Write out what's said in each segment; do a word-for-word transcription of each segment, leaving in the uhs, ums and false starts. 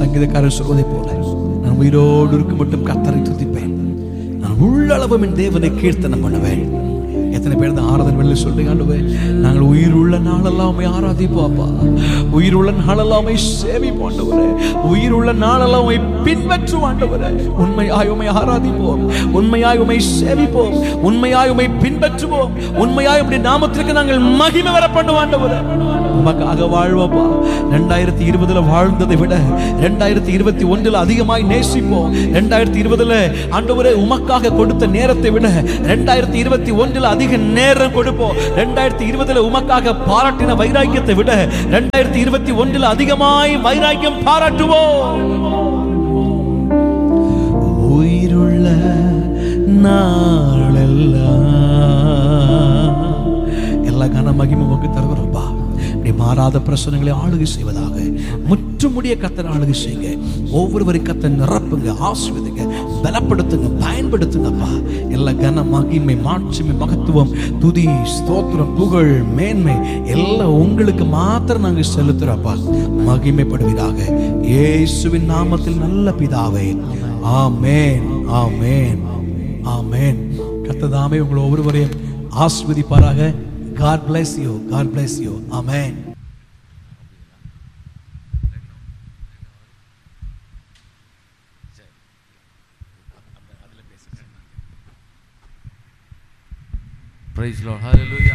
சங்கீதக்காரர் சொல்வதை போல நான் உயிரோடு இருக்க மட்டும் கர்த்தரை துதிப்பேன், நான் உள்ளளவும் என் தேவனை கீர்த்தனம் பண்ணுவேன். எத்தனை பேர் இந்த ஆராதனை வெளில சொல்றீங்க, ஆண்டவரே நாங்கள் உயிர் உள்ள நாளெல்லாம் உம்மை ஆராதிப்போம்ப்பா, உயிர் உள்ள நாளெல்லாம் உம்மை சேவிப்போம் ஆண்டவரே, உயிர் உள்ள நாளெல்லாம் உம்மை பின்பற்றுவோம் ஆண்டவரே. உண்மையாய் உம்மை ஆராதிப்போம், உண்மையாய் உம்மை சேவிப்போம், உண்மையாய் உம்மை பின்பற்றுவோம், உண்மையாய் உம்முடைய நாமத்திற்கு நாங்கள் மகிமை வர பண்ணுவோம் ஆண்டவரே. உமக்காக வாழ்வோம்ப்பா. ரெண்டாயிரத்தி இருபதுல வாழ்ந்ததை விட ரெண்டாயிரத்தி இருபத்தி ஒன்றுல அதிகமாய் நேசிப்போம். ரெண்டாயிரத்தி இருபதுல ஆண்டவரே உமக்காக கொடுத்த நேரத்தை விட ரெண்டாயிரத்தி இருபத்தி ஒன்றுல அதிக நேரம் கொடுப்போம். ரெண்டாயிரத்தி இருபதுல உமக்காக பாராட்டின வைராக்கியத்தை விட ரெண்டாயிரத்தி இருபத்தி ஒன்றுல அதிகமாய் வைராக்கியம் பாராட்டுவோம். உயிருள்ள நாளெல்லாம் எல்லா கன மகிமை உமக்கு தருகிறோம்பா. மாறாத பிரச்சனைகளை ஆளுகை செய்வதாக முற்றுமுடிய கர்த்தர் ஆளுகை செய்யுங்க. ஒவ்வொருவரையும் கர்த்தர் நிரப்புங்க, ஆசீர்வதிங்க, பலப்படுத்துங்க, பயன்படுத்துங்கப்பா. எல்லா கன மகிமை மாட்சிமை மகத்துவம் துதி ஸ்தோத்திரம் புகழ் மேன்மை எல்லாம் உங்களுக்கு மாத்திரம் நாங்கள் செலுத்துறப்பா. மகிமைப்படுவதாக இயேசுவின் நாமத்தில் நல்ல பிதாவே, ஆமென் ஆமென் ஆமென். கர்த்தர் தாமே உங்களை ஒவ்வொருவரையும் ஆசீர்வதிப்பாராக. God bless you. God bless you. Amen. Praise Lord. Hallelujah.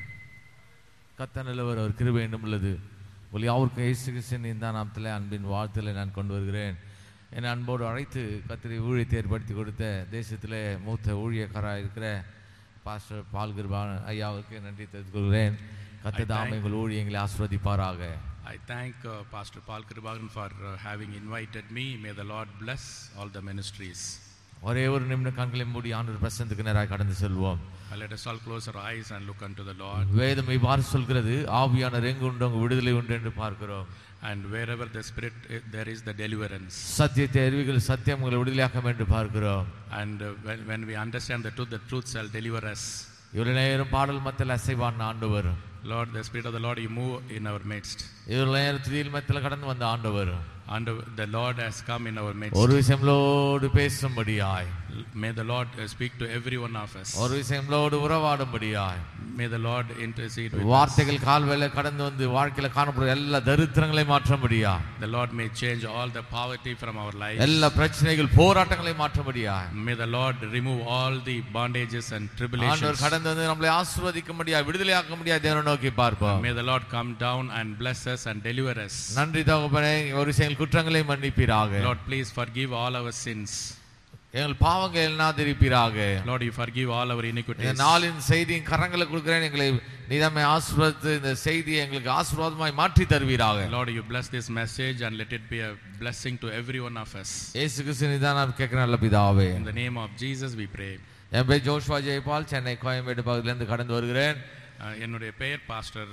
கர்த்தர் அவர் கிருபை என்னும் உள்ளது. உங்கள் யாவருக்கும் இயேசு கிறிஸ்துவின் நாமத்திலே அன்பின் வாழ்த்துக்களை நான் கொண்டு வருகிறேன். என்னை அன்போடு அழைத்து கர்த்தரை ஊழியத்தை ஏற்படுத்தி கொடுத்த தேசத்திலே மூத்த ஊழியக்காரராக இருக்கிற பாஸ்டர் பால் கிருபாகரன் ஐயாவுக்கு நன்றி தெரிவித்துக் கொள்கிறேன். கர்த்தர் தாமே உங்கள் ஊழியங்களை ஆசீர்வதிப்பாராக. I thank uh, Pastor Paul Kribagaran for uh, having invited me. May the Lord bless all the ministries. ஒரே ஒரு நிமிடம் கண்களை மூடி ஆண்டவர் பிரசன்னத்துக்கு நேராக கடந்து செல்வோம். Let us all close our eyes and look unto the Lord. வேதம் இவ்வாறு சொல்கிறது, ஆவியானவர் எங்கு உண்டு அங்கு விடுதலை உண்டு என்று பார்க்கிறோம். And wherever the Spirit, there is the deliverance. சத்தியத்தை அறிவிகள் சத்தியம் உங்களை விடுதலையாக்கும் என்று பார்க்கிறோம். And uh, when, when we understand the truth, the truth shall deliver us. இவ்வளவு நேரம் பாடல் மத்தியில் அசைவான ஆண்டவர். Lord, the Spirit of the Lord, you move in our midst. இவ்வளவு நேரம் துதியில் மத்தியில் கடந்து வந்த ஆண்டவர். And the Lord has come in our midst. ஒரு விஷயங்களோடு பேசும்படியாய். May the Lord uh, speak to every one of us. ஒரு விஷயங்களோடு உறவாடும்படியாய். May the Lord intercede with us. வார்த்தைகள் கால்வேளை கடந்து வந்து வாழ்க்கையில காணப்படுற எல்லா தரித்திரங்களை மாற்றும்படியா. The Lord may change all the poverty from our lives. எல்லா பிரச்சனைகள் போராட்டங்களை மாற்றும்படியா. May the Lord remove all the bondages and tribulations. ஆண்டவர் கடந்து வந்து நம்மளை ஆசீர்வதிக்கும்படியா விடுதலையாக்கும்படியா தேவனை நோக்கி பார்ப்போம். May the Lord come down and bless us and deliver us. நன்றி தகப்பனே, ஒரு விஷயம் குற்றங்களை மன்னிப்பீராக. Lord, please forgive all our sins. எங்கள் பாவங்களை எல்லாம் திருப்பீராக. Lord, you forgive all our iniquities. இந்த நாளின் செய்தியின் கரங்களை கொடுக்கிறேன். எங்களை நீதாமே ஆசீர்வதித்து இந்த செய்தியை எங்களுக்கு ஆசீர்வாதமாய் மாற்றி தருவீராக. Lord, you bless this message and let it be a blessing to every one of us. இயேசு கிறிஸ்து நீதான் நான் கேட்கிறேன் நல்ல பிதாவே. In the name of Jesus we pray. என் பேர் ஜோஷ்வா ஜெயபால், சென்னை கோயம்பேடு பகுதியிலிருந்து கடந்து வருகிறேன். என்னுடைய பெயர் pastor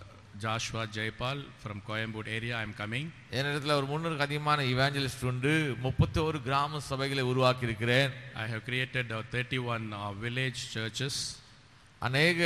Joshua Jayapal from Coimbatore area. I am coming. என்னிடத்துல ஒரு முன்னூறுக்கு அதிகமான இவாஞ்சலிஸ்ட் உண்டு. முப்பத்தி ஒரு கிராம சபைகளை உருவாக்கி இருக்கிறேன். I have created uh, thirty-one uh, village churches. அநேக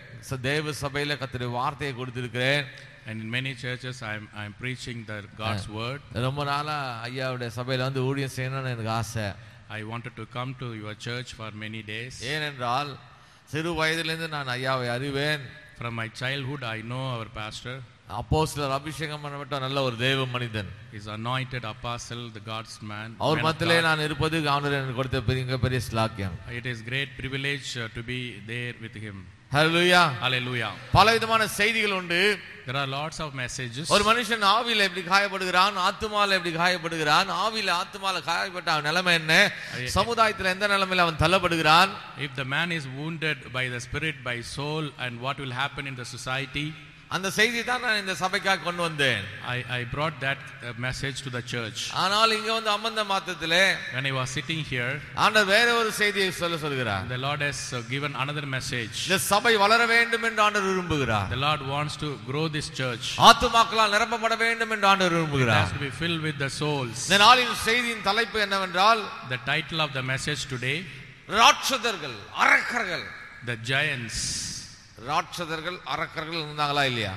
தேவ சபையில கர்த்தருடைய வார்த்தையை கொடுத்திருக்கிறேன். And in many churches I am I am preaching the God's word. ரொம்ப நாளா ஐயாவுடைய சபையில வந்து ஊழியம் செய்யணும்னு எனக்கு ஆசை. I wanted to come to your church for many days. ஏனென்றால் சிறு வயதிலிருந்து நான் ஐயாவை அறிவேன். From my childhood I know our pastor. அப்போஸ்தலர் அபிஷேகம் பண்ணப்பட்ட நல்ல ஒரு தேவ மனிதன். Is anointed apostle, the God's man. அவர் மத்தியிலே நான் இருப்பது ஆண்டவர் எனக்கு கொடுத்த பெரிய பெரிய ஸ்லாக்கியம். It is great privilege uh, to be there with him. Hallelujah. Hallelujah. பல விதமான செய்திகள் உண்டு. There are lots of messages. ஒரு மனுஷன் ஆவியில எப்படி காயப்படுகிறான், ஆத்துமால எப்படி காயப்படுகிறான், ஆவியில ஆத்துமால காயப்பட்ட அவன் நிலைமை என்ன, சமுதாயத்தில் எந்த நிலைமையில அவன் தள்ளப்படுகிறான். If the man is wounded by the spirit, by soul, and what will happen in the society. அந்த செய்தி தான் நான் இந்த சபைக்காக கொண்டு வந்தேன். I I brought that uh, message to the church. ஆனால் இங்க வந்து அமர்ந்த மாத்திரத்திலே when I was sitting here, ஆண்டவர் வேற ஒரு செய்தியை சொல்ல சொல்கிறார். The Lord has uh, given another message. இந்த சபை வளர வேண்டும் என்று ஆண்டவர் விரும்புகிறார். The Lord wants to grow this church. ஆத்துமாக்களால் நிரப்பப்பட வேண்டும் என்று ஆண்டவர் விரும்புகிறார். It has to be filled with the souls. இந்த நாளின் செய்தியின் தலைப்பு என்னவென்றால், the title of the message today, ராட்சதர்கள் அரக்கர்கள். The giants. ராட்சதர்கள் அரக்கர்கள் இருந்தாங்களா இல்லையா?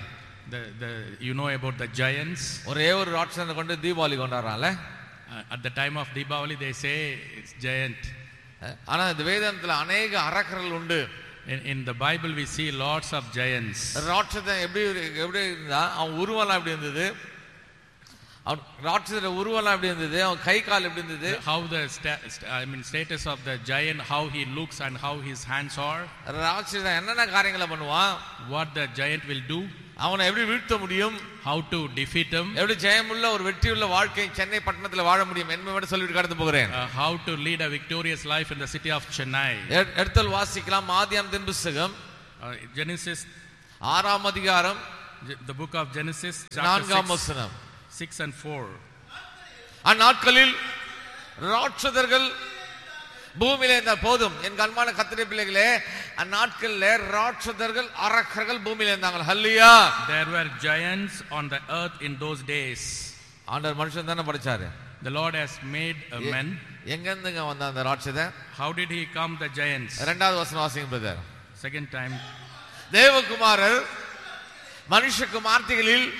The, the, you know about the giants. ஒரே ஒரு ராட்சசனை கொண்டு Deepavali கொண்டாடுறான்ல. Uh, at the time of Deepavali they say it's giant. ஆனா இந்த வேதத்துல அநேக அரக்கர்கள் உண்டு. In, in the Bible we see lots of giants. ராட்சசன் எப்படி எப்படி இருந்தா அவன் உருவலாம் எப்படி இருந்தது, அவன் ராட்சசோட உருவலாம் எப்படி இருந்தது, அவன் கை கால் எப்படி இருந்தது, how the sta- st- I mean status of the giant, how he looks and how his hands are, ராட்சசன் என்னென்ன காரியங்களை பண்ணுவான், what the giant will do, அவனை எப்படி வீழ்த்த முடியும், how to defeat him, எப்படி ஜெயமுள்ள ஒரு வெற்றியுள்ள வாழ்க்கை சென்னை பட்டணத்துல வாழ முடியும் என்பதை சொல்லிட்டு கடந்து போகிறேன். uh, how to lead a victorious life in the city of Chennai. எடுத்தல் வாசிக்கலாம் ஆதியாகமத்தின் புத்தகம் uh, Genesis, ஆறாம் அதிகாரம் the book of Genesis நான்காம் chapter வசனம். six and four. அந்நாட்களில் ராட்சதர்கள் பூமியிலே இருந்த போதும் என் கண்மான கர்த்தருடைய பிள்ளைகளே, அந்நாட்களில் ராட்சதர்கள் அரக்கர்கள் பூமியில இருந்தாங்க. ஹல்லேலூயா. There were giants on the earth in those days. ஆண்டவர் மனுஷன் தானே படைச்சாரு. The Lord has made a man. எங்க இருந்துங்க வந்த அந்த ராட்சதன்? How did he come, the giants? இரண்டாவது வசனம் வாசிங்க பிரதர். Second time. தேவகுமாரர் மனுஷகுமார்த்திகளில்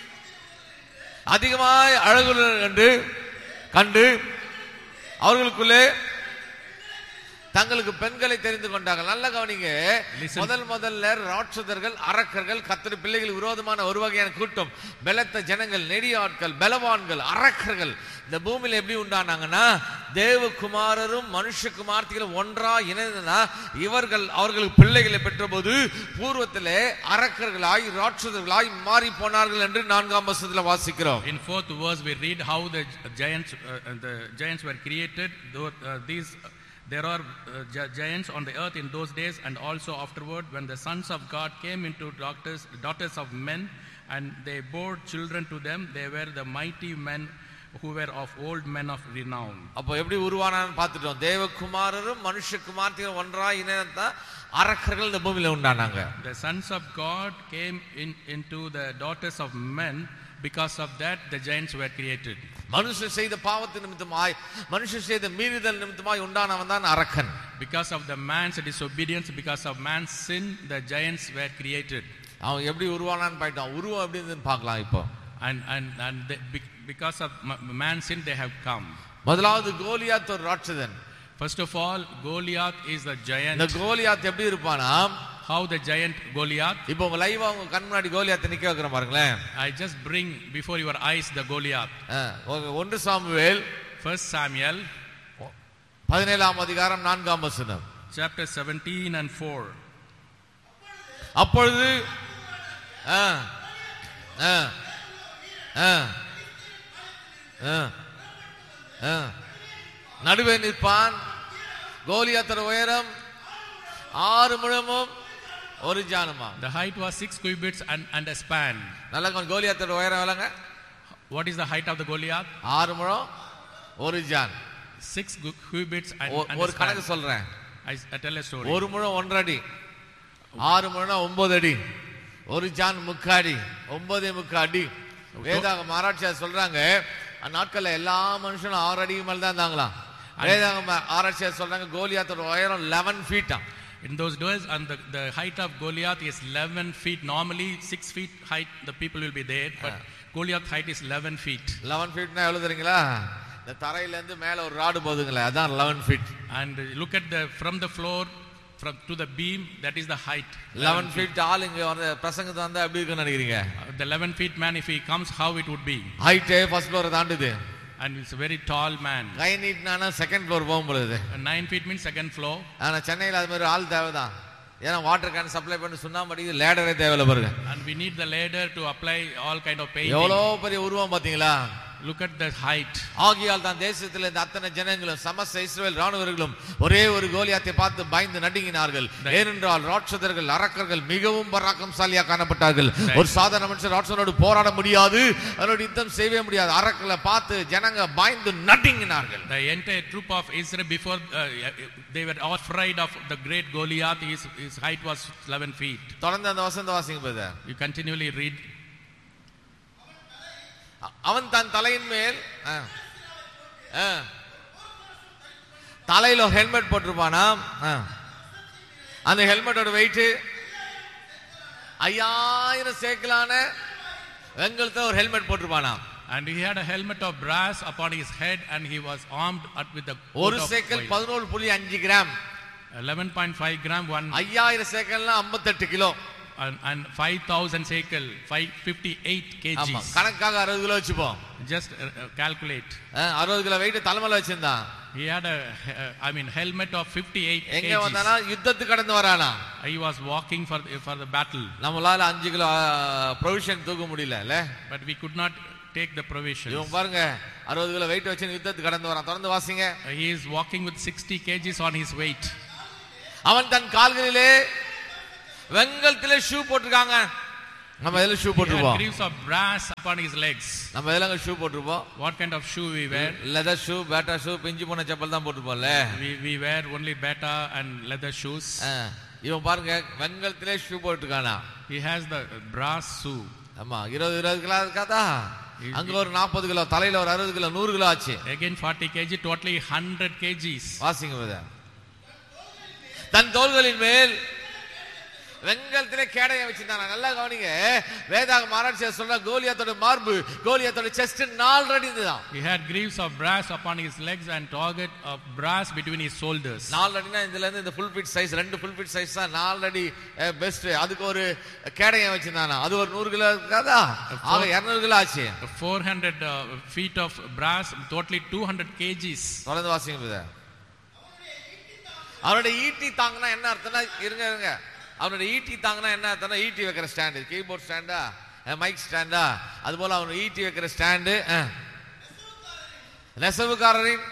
அதிகமாய் அழகுள்ளவர் என்று கண்டு அவர்களுக்குள்ளே தங்களுக்கு பெண்களை தெரிந்து கொண்டார்கள். நல்ல கவனிங்க, முதல் முதல்ல ராட்சதர்கள் அரக்கர்கள் கர்த்தருடைய பிள்ளைகள் விரோதமான ஒரு வகையான கூட்டம், பலத்த ஜனங்கள், நெடிய ஆட்கள், பலவான்கள், அரக்கர்கள் இந்த பூமியில எப்படி உண்டானாங்கன்னா, தேவகுமாரரும் மனுஷகுமார்த்திகளும் ஒன்றா இணைந்தனா இவர்கள் அவர்களுக்கு பிள்ளைகளை பெற்ற போது பூர்வத்திலே அரக்கர்களாய் ராட்சதர்களாய் மாறி போனார்கள் என்று நான்காம் வசனத்துல வாசிக்கிறோம். In fourth verse we read how the giants uh, the giants were created. Though, uh, these there are uh, gi- giants on the earth in those days, and also afterward when the sons of God came into daughters daughters of men and they bore children to them, they were the mighty men who were of old men of renown. அப்ப எப்படி உருவானான்னு பார்த்துட்டோம். தேவகுமாரரும் மனுஷகுமார்த்திகளும் ஒன்றா இணைந்தா அரக்கர்கள் இந்த பூமியில உண்டானாங்க. The sons of God came in into the daughters of men. Because of that the giants were created. மனுஷன் செய்த பாவத்தின் நிமித்தமாய், மனுஷன் செய்த மீறுதல் நிமித்தமாய் உண்டானவன் தான் அரக்கன். Because of the man's disobedience, because of man's sin, the giants were created. அவன் எப்படி உருவானான்னு பாயிட்டான். உருவம் எப்படி இருந்துன்னு பார்க்கலாம் இப்போ. And and and they, because of man's sin they have come. முதலாவது கோலியாத் ஒரு ராட்சதன். First of all, Goliath is the giant. இந்த கோலியாத் எப்படி இருப்பானா, how the giant Goliath. இப்போ உங்க லைவா உங்க கண் முன்னாடி கோலியாத் நிக்க வைக்கிற பாருங்களேன். I just bring before your eyes the Goliath. ஒன்று சாமுவேல் First Samuel பதினேழாம் அதிகாரம் நான்காம் வசனம். chapter seventeen and four. அப்பொழுது ஆ ஆ ஆ ஆ நடுவே நிற்பான். கோலியாத்தோட உயரம் ஆறு முழமும் ஒரு ஜானுமா. The height was six cubits and and a span. நல்ல கோலியாத்தோட உயரம் எவ்வளவுங்க? What is the height of the Goliath? ஆறு முழம் ஒரு John. Six cubits and, and ஒரு கணக்கு சொல்றேன். I, I tell a story. ஒரு முழம் ஒன்றரை அடி, ஆறு முழம் ஒன்பது அடி, ஒரு ஜான் முக்காடி, ஒன்பதே முக்கா அடி. வேதாகம் ஆராய்ச்சியாளர் சொல்றாங்க அந்நாட்கள்ல எல்லா மனுஷனும் ஆறு அடிக்கு மேல தான் இருந்தாங்களாம். வேதாகம் ஆராய்ச்சியாளர் சொல்றாங்க கோலியாத்தோட உயரம் eleven feet. In those days, and the, the height of Goliath is eleven feet. Normally six feet height the people will be there, but Goliath height is eleven feet. eleven feet னா எவ்வளவு தெரியுங்களா? இந்த தரையில இருந்து மேல ஒரு rod போகுதுங்களே, அதான் eleven feet. And look at the from the floor from to the beam, that is the height. eleven feet ஆள் இங்க வந்து பிரசங்கத்தை வந்தா எப்படி இருக்குன்னு நினைக்கிறீங்க? Uh, the eleven feet man, if he comes, how it would be? Height first floor தாண்டுது. And it's a very tall man. Guy நீட்னானா second floor போகும் பொழுது. nine feet means second floor. ஆனா சென்னையில அது மாதிரி ஆள் தேவைதான். ஏன்னா வாட்டர் கேன் சப்ளை பண்ணி சுண்ணாம்பு அடிக்குது, லேடரே தேவையில்ல பாருங்க. And we need the ladder to apply all kind of painting. எவ்வளவு பெரிய உருவம் பாத்தீங்களா? Look at the height. ஆகியால் தான் தேசத்தில் இந்த அத்தனை ஜனங்களும் சமஸ்த இஸ்ரவேல் ராணுவர்களும் ஒரே ஒரு கோலியாத்தை பார்த்து பயந்து நடுங்கினார்கள். ஏனென்றால் ராட்சதர்கள் அரக்கர்கள் மிகவும் பராக்கிரமசாலியா காணப்பட்டார்கள். ஒரு சாதாரண மனுஷன் ராட்சதனோடு போராட முடியாது, அவனோடு யுத்தம் செய்யவே முடியாது. அரக்கர்களை பார்த்து ஜனங்க பயந்து நடுங்கினார்கள். The entire troop of Israel before uh, they were afraid of the great Goliath. His, his height was eleven feet. தொடர்ந்து அந்த வசந்த வாசிங்க பிரதர். You continually read. அவன் தன் தலையின் மேல் தலையில ஹெல்மெட் போட்டிருப்பானா, அந்த ஹெல்மெட்டோட வெயிட் ஐயாயிரம் சேக்கலான வெங்கலத்துல ஒரு helmet போட்டுருப்பானா. And he had a helmet of brass upon his head and he was armed with the ஒரு சேக்கல் பதினொன்று புள்ளி ஐந்து gram, eleven point five gram, one ஐயாயிரம் சேக்கல்னா ஐம்பத்தெட்டு kilo, and, and five thousand shekel, five fifty-eight kgs. ஆமா, கணக்காக அறுபது கிலோ வச்சுப்போம். Just uh, calculate. அறுபது கிலோ வெயிட் தலைமையில வச்சிருந்தான். He had a uh, I mean helmet of fifty-eight kgs. எங்க வந்தானா யுத்தத்துக்கு கடந்து வரானா. He was walking for for the battle. நம்மளால அஞ்சு கிலோ ப்ரொவிஷன் தூக்க முடியல. But we could not take the provisions. இவன் பாருங்க அறுபது கிலோ வெயிட் வச்சு யுத்தத்துக்கு கடந்து வரான். தொடர்ந்து வாசிங்க. He is walking with sixty kgs on his weight. அவன் தன் கால்களிலே வெங்கலத்திலே ஷூ போட்டுருக்காங்க. நம்ம எதுல shoe போட்டுருப்போம்? Greaves of brass upon his legs. நம்ம எதுல shoe போட்டுருப்போம்? What kind of shoe we wear? leather shoe, bata shoe, பிஞ்சு போன செப்பல் தான் போட்டுருப்போம்ல. We we wear only bata and leather shoes. இவன் பாருங்க வெங்கலத்திலே shoe போட்டுருக்கானா. He has the brass shoe. ஆமா, இருபது இருபது கிலோ இருக்காதா? அங்க ஒரு நாற்பது கிலோ, தலையில ஒரு அறுபது கிலோ, நூறு கிலோ ஆச்சு. Again forty kg, totally one hundred kgs. வாசிங்க பிரதர். தன் தோள்களின் மேல் வெங்கலத்திலே கேடயம் வச்சிருந்தாங்க. நல்லா கவனிங்க, வேதாகம ஆராய்ச்சி சொல்ற கோலியாத்தோட மார்பு, கோலியாத்தோட செஸ்ட் நாலு அடி இருந்துதான். He had greaves of brass upon his legs and target of brass between his shoulders. நாலு அடினா இதுல இருந்து இந்த ஃபுல் ஃபிட் சைஸ், ரெண்டு ஃபுல் ஃபிட் சைஸ் தான் நாலு அடி பெஸ்ட். அதுக்கு ஒரு கேடயம் வச்சிருந்தானா. அது ஒரு நூறு கிலோ இருக்காதா? ஆக இருநூறு கிலோ ஆச்சு. four hundred uh, feet of brass, totally two hundred kgs. தொடர்ந்து வாசிங்க பிரதர். அவரோட ஈட்டி தாங்கனா என்ன அர்த்தம்னா, இருங்க இருங்க அவனோட ஈட்டி தாங்கனா என்ன அர்த்தம்னா, ஈட்டி வைக்கிற ஸ்டாண்டு, கீபோர்ட் ஸ்டாண்டா, மைக் ஸ்டாண்டா, அது போல அவன் ஈட்டி வைக்கிற ஸ்டாண்டு. நெசவுக்காரரின்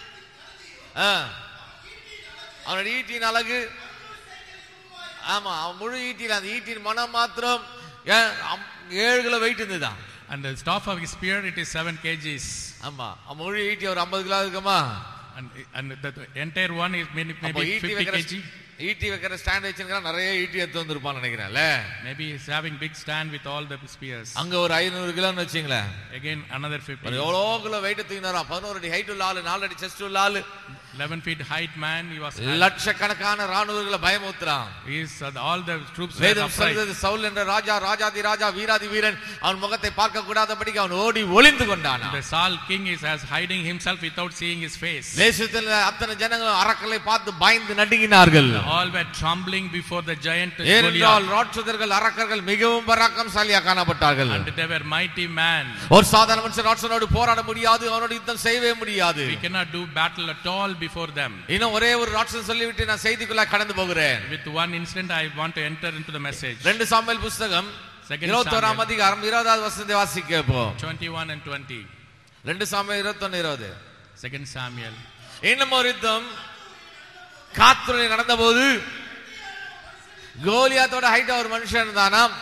அவனோட ஈட்டின் அழகு. ஆமா, அவன் முழு ஈட்டியில் அந்த ஈட்டின் மனம் மாத்திரம் ஏழு கிலோ வெயிட் இருந்துதான். And the staff of his spear, it is seven kgs. ஆமா, முழு ஈட்டி ஒரு ஐம்பது கிலோ இருக்குமா? And, and the, the entire one is maybe, maybe fifty kg. ஈட்டி வைக்கிற ஸ்டாண்ட் வச்சிருக்கான். நிறைய ஈட்டி எடுத்து வந்திருப்பான்னு நினைக்கிறேன்ல. Maybe he is having big stand with all the spears. அங்க ஒரு ஐநூறு கிலோன்னு வச்சீங்களேன். Again another fifty. எவ்வளோ கிலோ வெயிட் தூக்கினாரா? பதினோரு அடி ஹைட் உள்ள ஆளு, நாலு அடி செஸ்ட் உள்ள ஆளு, eleven feet height man. He was லட்சக்கணக்கான ராணுவர்களை பயமுறுத்துறான். He is uh, all the troops were வேதம் சொல்கிறது, சவுல் என்ற ராஜா, ராஜாதி ராஜா, வீராதி வீரன், அவன் முகத்தை பார்க்க கூடாதபடிக்கு அவன் ஓடி ஒளிந்து கொண்டான். The Saul king is as hiding himself without seeing his face. தேசத்தில் அத்தனை ஜனங்கள் அரக்கர்களை பார்த்து பயந்து நடுங்கினார்கள். All were trembling before the giant ஏனென்றால் ராட்சதர்கள் அரக்கர்கள் மிகவும் பராக்கிரமசாலியாக காணப்பட்டார்கள். And they were mighty man. ஒரு சாதாரண மனுஷன் ராட்சதனோடு போராட முடியாது, அவனோடு யுத்தம் செய்யவே முடியாது. We cannot do battle at all before them. இன்னும் ஒரே ஒரு ராட்சதன் சொல்லிவிட்டு நான் செய்திக்குள்ள கடந்து போகிறேன். With one incident I want to enter into the message. ரெண்டு சாமுவேல் புத்தகம் இருபத்தோராம் அதிகாரம் இருபதாவது வசனத்தை வாசிக்க போ. twenty-one and twenty. ரெண்டு சாமுவேல் இருபத்தொன்று இருபது. Second Samuel. இன்னும் ஒரு யுத்தம் காத்துரை நடந்தபோது கோலியாத்தோட ஹைட் ஒரு மனுஷன் இருந்தானாம்.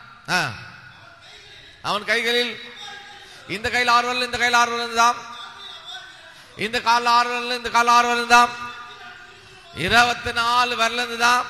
அவன் கைகளில் இந்த கையில் ஆறு வரல, இந்த கையில் ஆறு வரல் இருந்தாம், இந்த கால ஆறு வரல, இந்த கால ஆறு வரல் இருந்தாம், இருபத்தி நாலு வரல இருந்துதான்.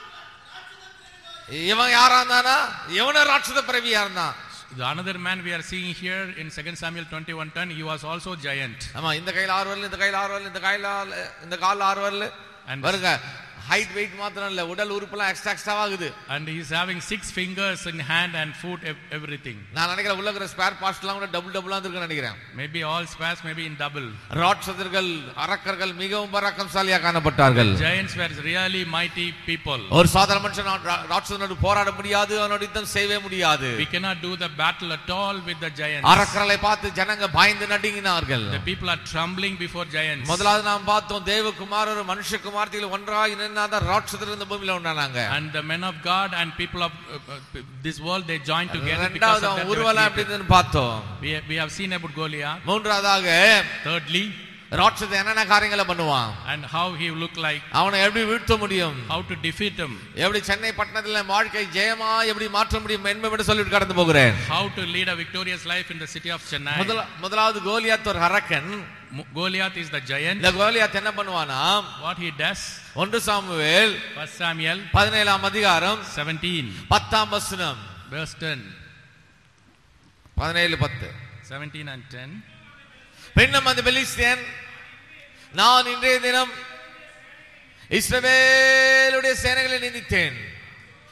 இவன் யாரா இருந்தானா? இவன ராட்சத பிறவியா இருந்தான். The another man we are seeing here in Second Samuel twenty-one ten, he was also giant. ஆமா, இந்த கையில் ஆறு வரல, இந்த கையில் ஆறு வரல, இந்த கையில் இந்த கால ஆறு வரல. வருங்க, height weight மாத்திரம் இல்ல, உடல் உறுப்புலாம் எக்ஸ்ட்ரா எக்ஸ்ட்ரா ஆகுது. And he is having six fingers in hand and foot, everything. நான் நினைக்கிறேன் உள்ள இருக்கிற ஸ்பேர் பார்ட்ஸ்லாம் கூட டபுள் டபுளா இருக்குன்னு நினைக்கிறேன். Maybe all spares, maybe in double. ராட்சதர்கள் அரக்கர்கள் மிகவும் பராக்கிரமசாலியாக காணப்பட்டார்கள். Giants were really mighty people. ஒரு சாதாரண மனுஷன் ராட்சதனோடு போராட முடியாது, அவனோடு யுத்தம் செய்யவே முடியாது. We cannot do the battle at all with the giants. அரக்கர்களை பார்த்து ஜனங்க பயந்து நடுங்கினார்கள். The people are trembling before giants. முதலாவது நாம் பார்த்தோம், தேவகுமாரர் மனுஷகுமாரத்திகள் ஒன்றாய் நின்னாத ராட்சதர் இந்த பூமியில உண்டானாங்க. And the men of God and people of uh, uh, this world, they joined together because இரண்டாவது of that. உருவலாம் எப்படின்னு பார்த்தோம். We we have seen about Goliath. மூன்றாவதாக Thirdly, ராட்சதன் என்னென்ன காரியங்களை பண்ணுவான், and how he look like, அவனை எப்படி வீழ்த்த முடியும், how to defeat him, எப்படி சென்னை பட்டணத்துல வாழ்க்கை ஜெயமா எப்படி மாற்ற முடியும் என்பதை சொல்லிட்டு கடந்து போகிறேன். how to lead a victorious life in the city of Chennai. முதலாவது கோலியாத் ஒரு அரக்கன். Goliath is the giant. இந்த கோலியாத் என்ன பண்ணுவானா, what he does, ஒன்று சாமுவேல் First Samuel பதினேழாம் அதிகாரம் seventeen பத்தாம் வசனம், verse ten. பதினேழு பத்து. seventeen and ten. பின்னும் அந்த பெலிஸ்தியன், நான் இன்றைய தினம் இஸ்ரவேலுடைய சேனைகளை நிந்தித்தேன்,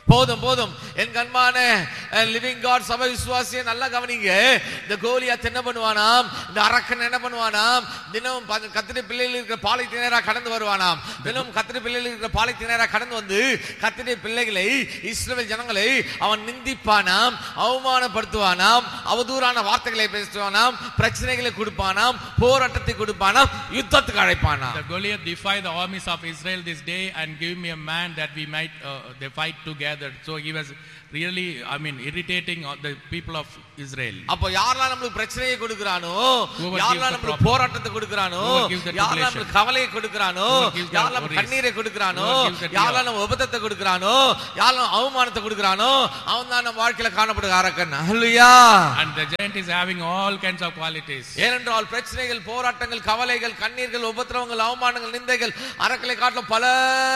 போதும் போதும். என் கண்மான லிவிங் காட் சபை விசுவாசியை நல்லா கவனிங்க. இந்த கோலியாத் என்ன பண்ணுவானாம், இந்த அரக்கன் என்ன பண்ணுவானாம், தினம் கத்திரி பிள்ளைகள் இருக்கிற பாலைத்தினரா கடந்து வருவானாம். தினம் கத்திரி பிள்ளைகள் இருக்கிற பாலைத்தினரா கடந்து வந்து கத்திரி பிள்ளைகளை, இஸ்ரவேல் ஜனங்களை அவன் நிந்திப்பானாம், அவமானப்படுத்துவானாம், அவதூறான வார்த்தைகளை பேசுவானாம், பிரச்சனைகளை கொடுப்பானாம், போராட்டத்தை கொடுப்பானாம், யுத்தத்துக்கு அழைப்பானாம். The Goliath defied the armies of Israel this day and give me a man that we might uh, they fight together. So he was really, I mean, irritating the people of Israel. அப்ப யாரெல்லாம் நமக்கு பிரச்சனையை கொடுக்கறானோ, யாரெல்லாம் நமக்கு போராட்டத்தை கொடுக்கறானோ, யாரெல்லாம் நமக்கு கவலையை கொடுக்கறானோ, யாரெல்லாம் கண்ணீரை கொடுக்கறானோ, யாரெல்லாம் நம்ம உபதத்தை கொடுக்கறானோ, யாரெல்லாம் அவமானத்தை கொடுக்கறானோ, அவன் தான் நம்ம வாழ்க்கையில காணப்படுகிற அரக்கன். ஹல்லேலூயா. And the giant is having all kinds of qualities. ஏனென்றால் பிரச்சனைகள், போராட்டங்கள், கவலைகள், கண்ணீர்கள், உபத்திரவங்கள், அவமானங்கள், நிந்தைகள் அரக்கலை காட்டிலும் பல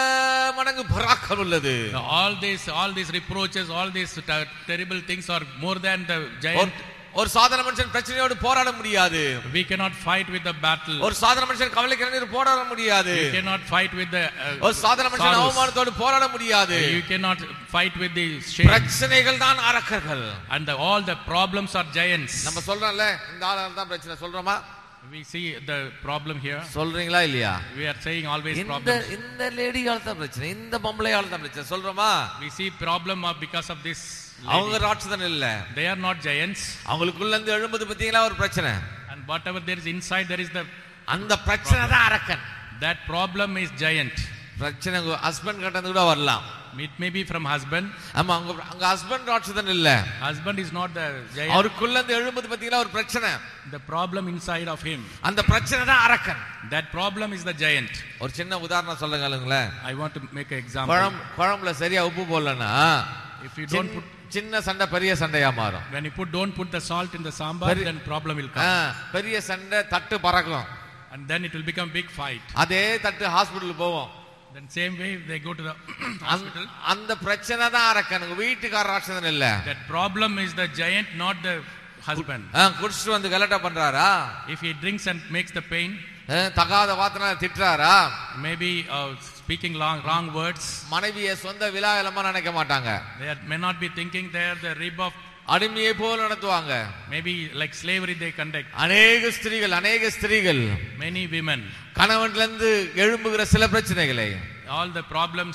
மடங்கு பராக்கிரமம் உள்ளது. All these all these reproaches, all these terrible things are more than the giant. ஒரு சாதாரண மனுஷன் பிரச்சனையோடு போராட முடியாது. We cannot fight with the battle. ஒரு சாதாரண மனுஷன் கவலை கண்ணீர் போராட முடியாது. We cannot fight with the uh, ஒரு சாதாரண மனுஷன் அவமானத்தோடு போராட முடியாது. You cannot fight with the shame. பிரச்சனைகள் தான் அரக்கர்கள். And the, all the problems are giants. நம்ம சொல்றோம்ல, இந்த ஆளால தான் பிரச்சனை சொல்றோமா? We see the problem here. சொல்றீங்களா இல்லையா? We are saying always இந்த problems. இந்த லேடியால தான் பிரச்சனை, இந்த பொம்பளையால தான் பிரச்சனை சொல்றோமா? We see problem of because of this. அவங்க ராட்சதன் இல்ல. They are not giants. அவங்களுக்குள்ள இருந்து எழும்புது பாத்தீங்களா ஒரு பிரச்சனை. And whatever there is inside, there is the அந்த பிரச்சனை தான் அரக்கன். That problem is giant. பிரச்சனை ஹஸ்பண்ட் கிட்ட இருந்து கூட வரலாம். It may be from husband. ஆமா, அங்க அங்க ஹஸ்பண்ட் ராட்சதன் இல்ல. Husband is not the giant. அவருக்குள்ள இருந்து எழும்புது பாத்தீங்களா ஒரு பிரச்சனை. The problem inside of him. அந்த பிரச்சனை தான் அரக்கன். That problem is the giant. ஒரு சின்ன உதாரணம் சொல்லுங்களேன். I want to make an example. குழம்பு குழம்புல சரியா உப்பு போடலனா, if you don't put சின்ன சண்டை பெரிய சண்டையா மாறும். When you put don't put the salt in the sambar, then problem will come. பெரிய சண்டை தட்டு பறக்கும். And then it will become big fight. அதே தட்டு ஹாஸ்பிடல் போவோம். Then same way they go to the hospital. அந்த பிரச்சனை தான் அரக்கன், வீட்டுக்கார ராட்சதன் இல்ல. That problem is the giant, not the husband. குடிச்சிட்டு வந்து கலட்டா பண்றாரா? If he drinks and makes the pain, தகாத வார்த்தைனால திட்டுறாரா? maybe uh, speaking long wrong words. மனைவியை சொந்த விலாயலமா நினைக்க மாட்டாங்க. They are, may not be thinking they are the rib of அடிமையை போல நடத்துவாங்க. maybe like slavery they conduct. அநேக ஸ்திரீகள் அநேக ஸ்திரீகள் Many women, கணவன்ல இருந்து எழும்புகிற சில பிரச்சனைகளை, all the problems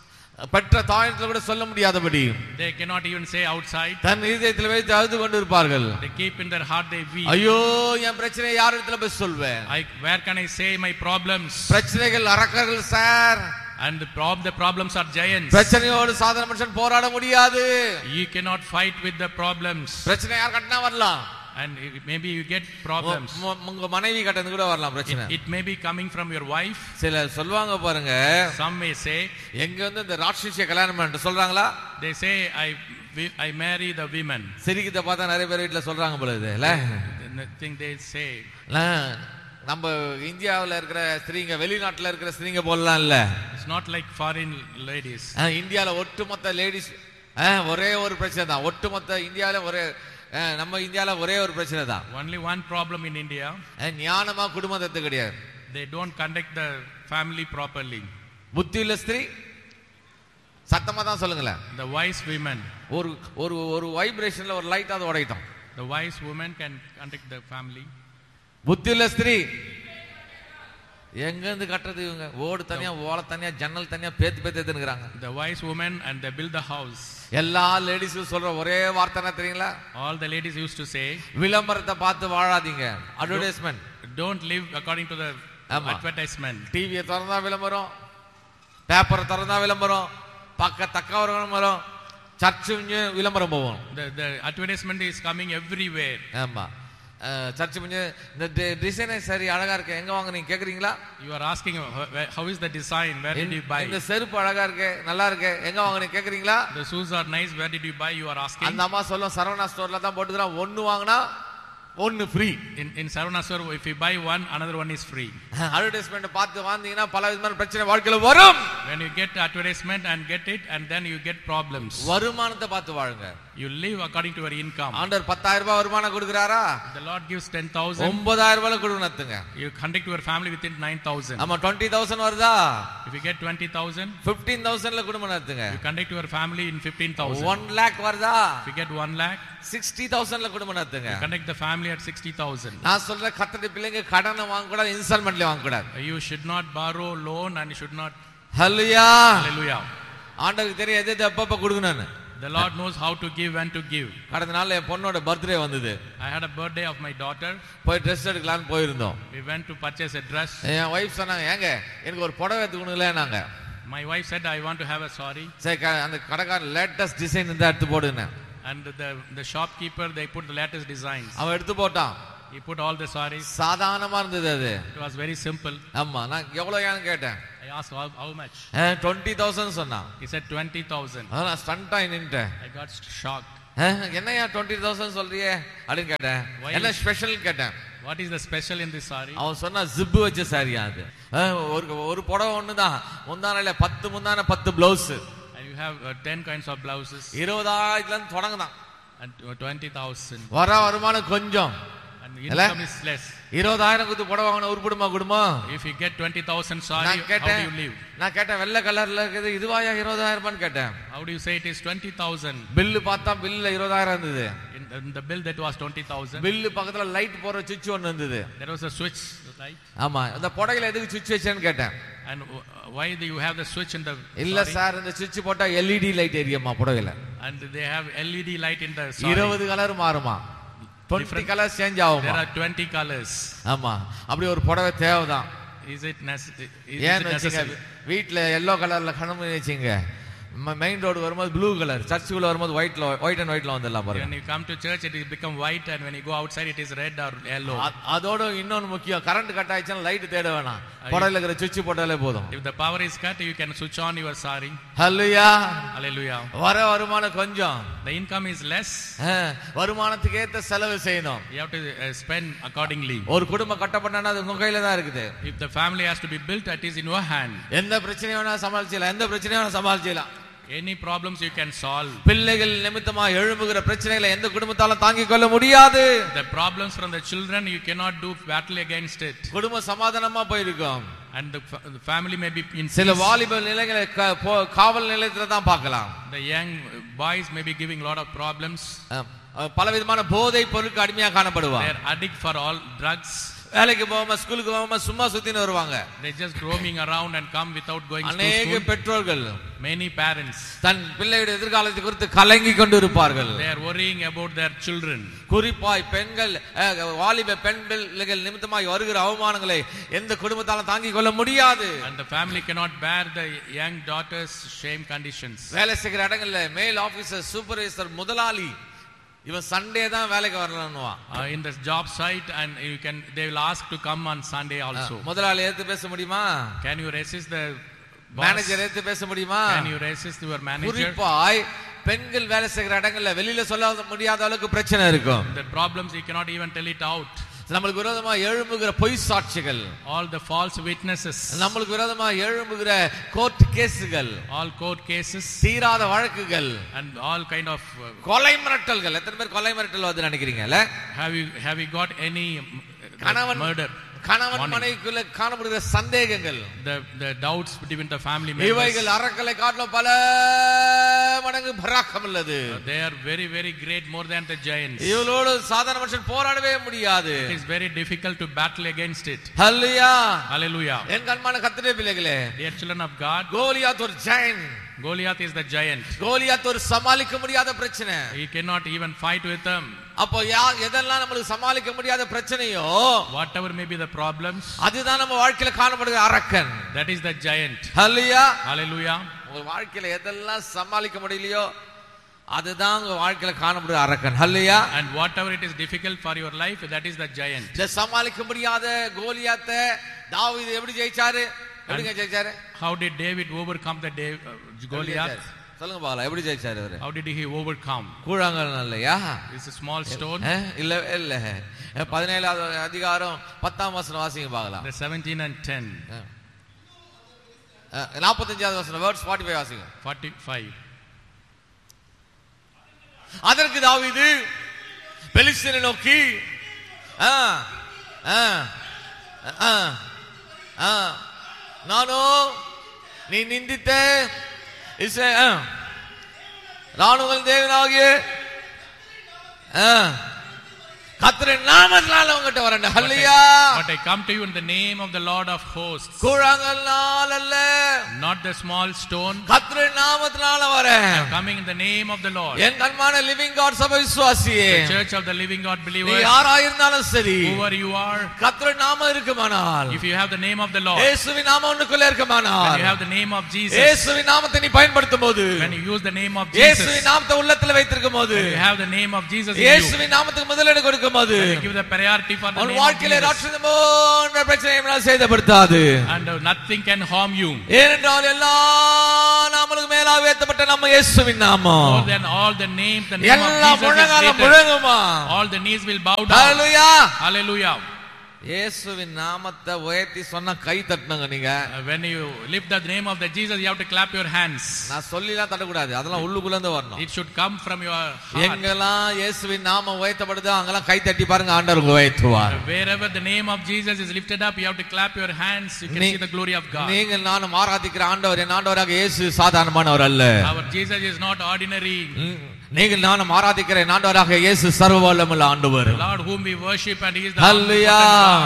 பெற்ற தாயிடத்துல கூட சொல்ல முடியாதபடி they cannot even say outside. தன் இதயத்தில் வைத்து அழுது கொண்டு இருப்பார்கள். They keep in their heart, they weep. ஐயோ, என் பிரச்சனையை யார் இடத்துல போய் சொல்வேன்? I, where can I say my problems? பிரச்சனைகள் அரக்கர்கள் sir. And the, prob- the problems are giants. பிரச்சனையோடு சாதாரண மனுஷன் போராட முடியாது. You cannot fight with the problems. பிரச்சனை யார் கட்டனா வரலாம். And maybe you get problems. உங்க மனைவி கட்டந்து கூட வரலாம் பிரச்சனை. It, it may be coming from your wife. சில சொல்வாங்க பாருங்க, some may say, எங்க வந்து இந்த ராட்சசிய கல்யாணம் பண்ணிட்டு சொல்றாங்களா? they say I I marry the women. சிரிக்கிட்ட பார்த்தா நிறைய பேர் வீட்ல சொல்றாங்க போல இது இல்ல. The thing they say. நம்ம இந்தியாவுல இருக்கிற ஸ்திரீங்க வெளிநாட்டுல இருக்கிற ஸ்திரீங்க போலலாம் இல்ல. It's not like foreign ladies. இந்தியால ஒட்டுமொத்த லேடிஸ் ஒரே ஒரு பிரச்சனை தான். ஒட்டுமொத்த இந்தியால ஒரே நம்ம இந்தியால ஒரே ஒரு பிரச்சனை தான். Only one problem in India. ஞானமா குடும்பத்தை கிடையாது. They don't conduct the family properly. புத்தியுள்ள ஸ்திரீ சத்தமா தான் சொல்லுங்களேன். The wise women. ஒரு ஒரு ஒரு வைப்ரேஷன்ல ஒரு லைட் அது உடையட்டும். The wise woman can conduct the family. புத்தியுள்ள ஸ்திரீ எங்க இருந்து கட்டறது? இவங்க ஓடு தனியா, ஓல தனியா, ஜன்னல் தனியா, பேத்து பேத்து எடுத்துறாங்க. The wise woman and they build the house. எல்லா லேடிஸும் சொல்ற ஒரே வார்த்தை என்ன தெரியுங்களா? All the ladies used to say, விளம்பரத்தை பார்த்து வாழாதீங்க. Advertisement. Don't live according to the advertisement. டிவியை திறந்தா விளம்பரம், பேப்பரை திறந்தா விளம்பரம், பக்க தக்க ஒரு விளம்பரம், சர்ச்சு விளம்பரம் போவோம். The the advertisement is coming everywhere. ஆமா, சர்ச்சு முடிஞ்சு இந்த டிசைன் சரி அழகா இருக்கு, எங்க வாங்க நீங்க கேக்குறீங்களா? You are asking how is the design, where did you buy? இந்த செருப்பு அழகா இருக்கு, நல்லா இருக்கு, எங்க வாங்க நீங்க கேக்குறீங்களா? The shoes are nice, where did you buy? You are asking. அந்த அம்மா சொல்லும் சரவணா ஸ்டோர்ல தான் போட்டுக்கறான், ஒன்னு வாங்குனா ஒன்னு free. In in Saravana store, if you buy one, another one is free. Advertisement பார்த்து வாங்குனீங்கன்னா பல விதமான பிரச்சனை வாழ்க்கையில வரும். When you get advertisement and get it, and then you get problems. வருமானத்தை பார்த்து வாழுங்க. You live according to your income. ஆண்டவர் பத்தாயிரம் ரூபாய் வருமானம் கொடுக்கறாரா? The Lord gives ten thousand. ஒன்பதாயிரம் ரூபாய் கொடுக்கணும்ங்க. You conduct your family within nine thousand. ஆமா twenty thousand வருதா? If you get twenty thousand, fifteen thousand ல குடும்பம் நடத்துங்க. you conduct your family in fifteen thousand. one lakh வருதா? If you get one lakh, sixty thousand ல குடும்பம் நடத்துங்க. you conduct the family at sixty thousand. நான் சொல்ற கர்த்தருடைய பிள்ளைங்க கடனை வாங்க கூடாது, இன்ஸ்டால்மென்ட்ல வாங்க கூடாது. You should not borrow loan and you should not. Hallelujah. Hallelujah. ஆண்டவருக்கு தெரியும் எது எது அப்பப்ப கொடுக்கணும்னு. The Lord knows how to give and to give. கடந்த நாள்ல என் பொண்ணோட பர்த்டே வந்தது. I had a birthday of my daughter. போய் Dress எடுக்கலாம்னு போயிருந்தோம். We went to purchase a dress. N wife சொன்னாங்க, "ஏங்க எனக்கு ஒரு புடவை எடுத்துக்கணும்லனாங்க." My wife said, "I want to have a saree." சரி அந்த கடைக்காரர் லேட்டஸ்ட் டிசைன் இருந்தா எடுத்து போடுங்க. And the the shopkeeper, they put the latest designs. அவன் எடுத்து போட்டான். He put all the sarees. சாதாரணமா இருந்தது அது. It was very simple. ஆமா நான் எவ்வளவுன்னு கேட்டேன். I asked how, how much. twenty thousand சொன்னான். He said twenty thousand. நான் ஸ்டண்ட் ஆயி நின்னுட்டேன். I got shocked. என்னையா twenty thousand சொல்றியே அப்படினு கேட்டேன். என்ன ஸ்பெஷல் கேட்டேன். What is the special in this saree? அவன் சொன்னா ஜிப் வச்ச சாரியா அது. ஒரு ஒரு புடவை ஒண்ணுதான். முந்தானல ten முந்தான ten blouse. And you have uh, ten kinds of blouses. இருபதாயிரத்துல இருந்து தொடங்குதான். And uh, twenty thousand. வர வருமானம் கொஞ்சம். And income is less. இருபதாயிரம் கொடுத்து புடவை வாங்கின உருப்படுமா குடும்பம்? If you get twenty thousand saree, how do you live? நான் கேட்டேன் வெள்ளை கலர்ல இருக்குது இதுவாயா இருபதாயிரம் ரூபான்னு கேட்டேன். How do you say it is twenty thousand? Bill பார்த்தா பில்ல இருபதாயிரம் இருந்தது. In, in the bill that was twenty thousand. Bill பக்கத்துல லைட் போற சுவிட்ச் ஒன்னு இருந்தது. There was a switch light. ஆமா அந்த புடவையில எதுக்கு சுவிட்ச் வச்சேன்னு கேட்டேன். And why do you have the switch in the இல்ல சார் இந்த சுவிட்ச் போட்டா L E D லைட் எரியுமா புடவையில. And they have L E D light in the saree. இருபது கலர் மாறுமா. twenty கலர்ஸ் சேஞ்ச் ஆகுமா. There are twenty colors. ஆமா அப்படி ஒரு புடவை தேவைதான். Is it necessary? ஏன் வெச்சீங்க வீட்ல yellow கலர்ல கணமணி வெச்சீங்க. மெயின் ரோட் வரும்போது ப்ளூ கலர், சர்ச்சுக்குள்ள வரும்போது ஒயிட்ல ஒயிட் அண்ட் ஒயிட்ல வந்துடலாம் பாருங்க. When you come to church it will become white and when you go outside it is red or yellow. அதோட இன்னொன்னு முக்கியம், கரண்ட் கட் ஆயிடுச்சுனா லைட் தேட வேணாம். புடவையில இருக்கிற சுவிட்ச் போட்டாலே போதும். If the power is cut you can switch on your saree. Hallelujah. Hallelujah. வர வருமானம் கொஞ்சம். The income is less. வருமானத்துக்கு ஏத்த செலவு செய்யணும். You have to uh, spend accordingly. ஒரு குடும்பம் கட்டப்பட்டனா அது உங்க கையில தான் இருக்குது. If the family has to be built it is in your hand. எந்த பிரச்சனையும் வேணா சமாளிச்சலாம், எந்த பிரச்சனையும் வேணா சமாளிச்சலாம். Any problems you can solve. பிள்ளைகள் நிமித்தமா எழும்புகிற பிரச்சனைகளை எந்த குடும்பத்தாலும் தாங்கிக் கொள்ள முடியாது. The problems from the children you cannot do battle against it. குடும்ப சமாதானமா போயிருக்கும். And the, the family may be in சில வாலிப நிலைகளை காவல் நிலையத்துல தான் பார்க்கலாம். The young boys may be giving lot of problems. பலவிதமான போதை பொருளுக்கு அடிமையா காணப்படுவாங்க. They are addict for all drugs. வேலைக்கு போகாம ஸ்கூலுக்கு போகாம சும்மா சுத்தின்னு வருவாங்க. They just roaming around and come without going to school. அநேக பெற்றோர்கள், many parents, தன் பிள்ளையுடைய எதிர்காலத்தை குறித்து கலங்கி கொண்டு இருப்பார்கள். They are worrying about their children. குறிப்பாய் பெண்கள், வாலிப பெண் பிள்ளைகள் நிமித்தமாய் வருகிற அவமானங்களை எந்த குடும்பத்தாலும் தாங்கிக் கொள்ள முடியாது. And the family cannot bear the young daughters shame conditions. வேலை செய்கிற இடங்கள்ல மேல் ஆபீசர், சூப்பர்வைசர், முதலாளி இவன் சண்டே தான் வேலைக்கு வரணும்னுவான். In the job site and you can they will ask to come on Sunday also. முதலாளி ஏத்து பேச முடியுமா? Can you resist the boss? Manager ஏத்து பேச முடியுமா? Can you resist your manager? குறிப்பாய் பெண்கள் வேலை செய்கிற இடங்கள்ல வெளியில சொல்ல முடியாத அளவுக்கு பிரச்சனை இருக்கும். The problems you cannot even tell it out. நமக்கு விரோதமா எழும்புகிற பொய் சாட்சிகள், all the false witnesses, நமக்கு விரோதமா எழும்புகிற கோர்ட் கேஸ்கள், all court cases, தீராத வழக்குகள், and all kind of uh, கொலை மிரட்டல்கள். எத்தனை பேர் கொலை மிரட்டல் வந்து நினைக்கிறீங்கல? have you have you got any கணவன் murder, கணவன் மனைவிக்குள்ள காணப்படுகிற சந்தேகங்கள், the the doubts between the family members, இவைகள் அரக்கலை காட்டிலும் பல மடங்கு பராக்கம் உள்ளது. they are very very great more than the giants. இவளோடு சாதாரண மனுஷன் போராடவே முடியாது. It is very difficult to battle against it. Hallelujah. Hallelujah. என் கண்மான கர்த்தருடைய பிள்ளைகளே, dear children of God, Goliath ஒரு giant. Goliath is the giant. Goliath ஒரு சமாளிக்க முடியாத பிரச்சனை. He cannot even fight with them. அப்போ எதெல்லாம் நமக்கு சமாளிக்க முடியாத பிரச்சனையோ, whatever may be the problems, அதுதான் நம்ம வாழ்க்கையில காணப்படுகிற அரக்கன். that is the giant. Hallelujah. Hallelujah. உங்க வாழ்க்கையில எதெல்லாம் சமாளிக்க முடியலையோ அதுதான் உங்க வாழ்க்கையில காணப்படுகிற அரக்கன். ஹல்லேலூயா. And whatever it is difficult for your life, that is the giant. இந்த சமாளிக்க முடியாத கோலியாத்தை தாவீது எப்படி ஜெயிச்சாரு? எப்படி ஜெயிச்சாரு? How did David overcome the Dav- uh, Goliath? சொல்லுங்க பாக்கலாம், எப்படி ஜெயிச்சாரு அவரு? How did he overcome? கூழாங்கல் இல்லையா? It's a small stone. இல்ல இல்ல பதினேழாவது அதிகாரம் பத்தாம் வசனம் வாசிங்க பார்க்கலாம். The seventeen and ten. நாற்பத்தஞ்சாவது வசனம், வேர்ட்ஸ் forty-five வாசிங்க. forty-five. அதற்கு தாவீது பெலிஸ்தரை நோக்கி ஆ ஆ ஆ ஆ நானோ நீ நிந்தித்த இஸ்ரவேல் ராணுவ தேவனாகிய கர்த்தரின் நாமத்தினால உங்ககிட்ட வரேன். ஹல்லேலூயா. But I come to you in the name of the Lord of hosts. கூழாங்கல்னால் அல்ல, not the small stone. கர்த்தரின் நாமத்தினால வரேன். I am coming in the name of the Lord. என் அன்பான லிவிங் காட் சபை விசுவாசியே, the church of the living God believers, நீ யாராயிருந்தாலும் சரி, whoever you are, கர்த்தரின் நாமம் இருக்குமானால், if you have the name of the Lord, இயேசுவின் நாமம் உனக்குள்ள இருக்குமானால், when you have the name of Jesus, இயேசுவின் நாமத்தை நீ பயன்படுத்தும்போது, when you use the name of Jesus, இயேசுவின் நாமத்தை உள்ளத்துல வைத்திருக்கும்போது, when you have the name of Jesus in you, இயேசுவின் நாமத்துக்கு முதலிடம் கொடுக்கும்போது, give the priority for the உன் name of வாழ்க்கையில Jesus, ராட்சதமோன்ற பிரச்சனையை சேதப்படுத்தாது. and uh, nothing can harm you. ஏனென்றால் எல்லா நாமங்களுக்கு மேலாக உயர்த்தப்பட்ட நம்ம இயேசுவின் நாமம், more than all the names, the name of எல்லா Jesus is முழங்காலும் greater. முழங்குமா, all the knees will bow down. Hallelujah. Hallelujah. இயேசுவின் நாமத்தை உயர்த்தி சொன்ன கை தட்டணுங்க நீங்க. Uh, when you lift the name of the Jesus, you have to clap your hands. நான் சொல்லிலாம் தட்டக்கூடாது, அதெல்லாம் உள்ளுக்குள்ள இருந்து வரணும். It should come from your heart. எங்கெல்லாம் இயேசுவின் நாமம் உயர்த்தப்படுதோ அங்கெல்லாம் கை தட்டி பாருங்க, ஆண்டவர் உயர்த்துவார். Wherever the name of Jesus is lifted up, you have to clap your hands. You can see the glory of God. நீங்கள் நானும் ஆராதிக்கிற ஆண்டவர், என் ஆண்டவராக இயேசு சாதாரணமானவர் அல்ல. Our Jesus is not ordinary. நீங்கள் நானும் ஆராதிக்கிற ஆண்டவராக இயேசு சர்வவல்லமையுள்ள ஆண்டவர். The Lord whom we worship, and he is the ஹல்லேலூயா.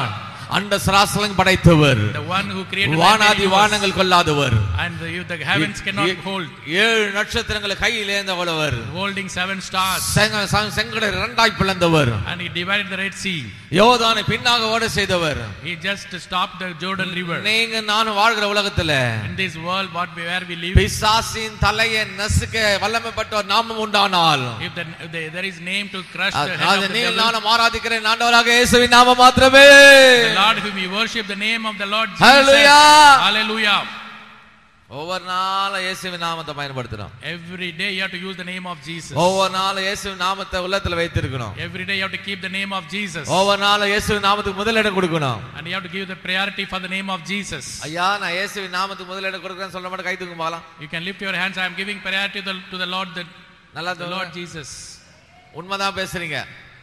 அண்ட சராசரங்களை படைத்தவர், the one who created வானாதி வானங்கள் கொள்ளாதவர், and the, the heavens cannot hold, ஏழு நட்சத்திரங்களை கையில் ஏந்தவர், holding seven stars, செங்கடலை இரண்டாய் பிளந்தவர், and he divided the Red Sea. யோர்தானை பின்னாக ஓட செய்தவர். He just stopped the Jordan River. நீங்க நானும் வாழ்கிற உலகத்துல, in this world what we where we live, பிசாசின் தலையை நசுக்க வல்லமைப்பட்ட நாமம் உண்டானால், if, the, if the, there is name to crush the head அது of the நீங்கள் devil, நானும் ஆராதிக்கிற ஆண்டவராக இயேசுவின் நாமம் மாத்திரமே. the Lord whom we worship, the name of the Lord Jesus. Hallelujah. Hallelujah. ஒவ்வொரு நாளும் இயேசுவின் நாமத்தை பயன்படுத்தணும். Every day you have to use the name of Jesus. ஒவ்வொரு நாளும் இயேசுவின் நாமத்தை உள்ளத்துல வைத்திருக்கணும். Every day you have to keep the name of Jesus. ஒவ்வொரு நாளும் இயேசுவின் நாமத்துக்கு முதலிடம் கொடுக்கணும். And you have to give the priority for the name of Jesus. ஐயா, நான் இயேசுவின் நாமத்துக்கு முதலிடம் கொடுக்கிறேன்னு சொல்ல மாட்டேன், கை தூக்கு பார்க்கலாம். You can lift your hands. I am giving priority to the, to the Lord, the, நல்லா the Lord Jesus. உண்மைதான் பேசுறீங்க.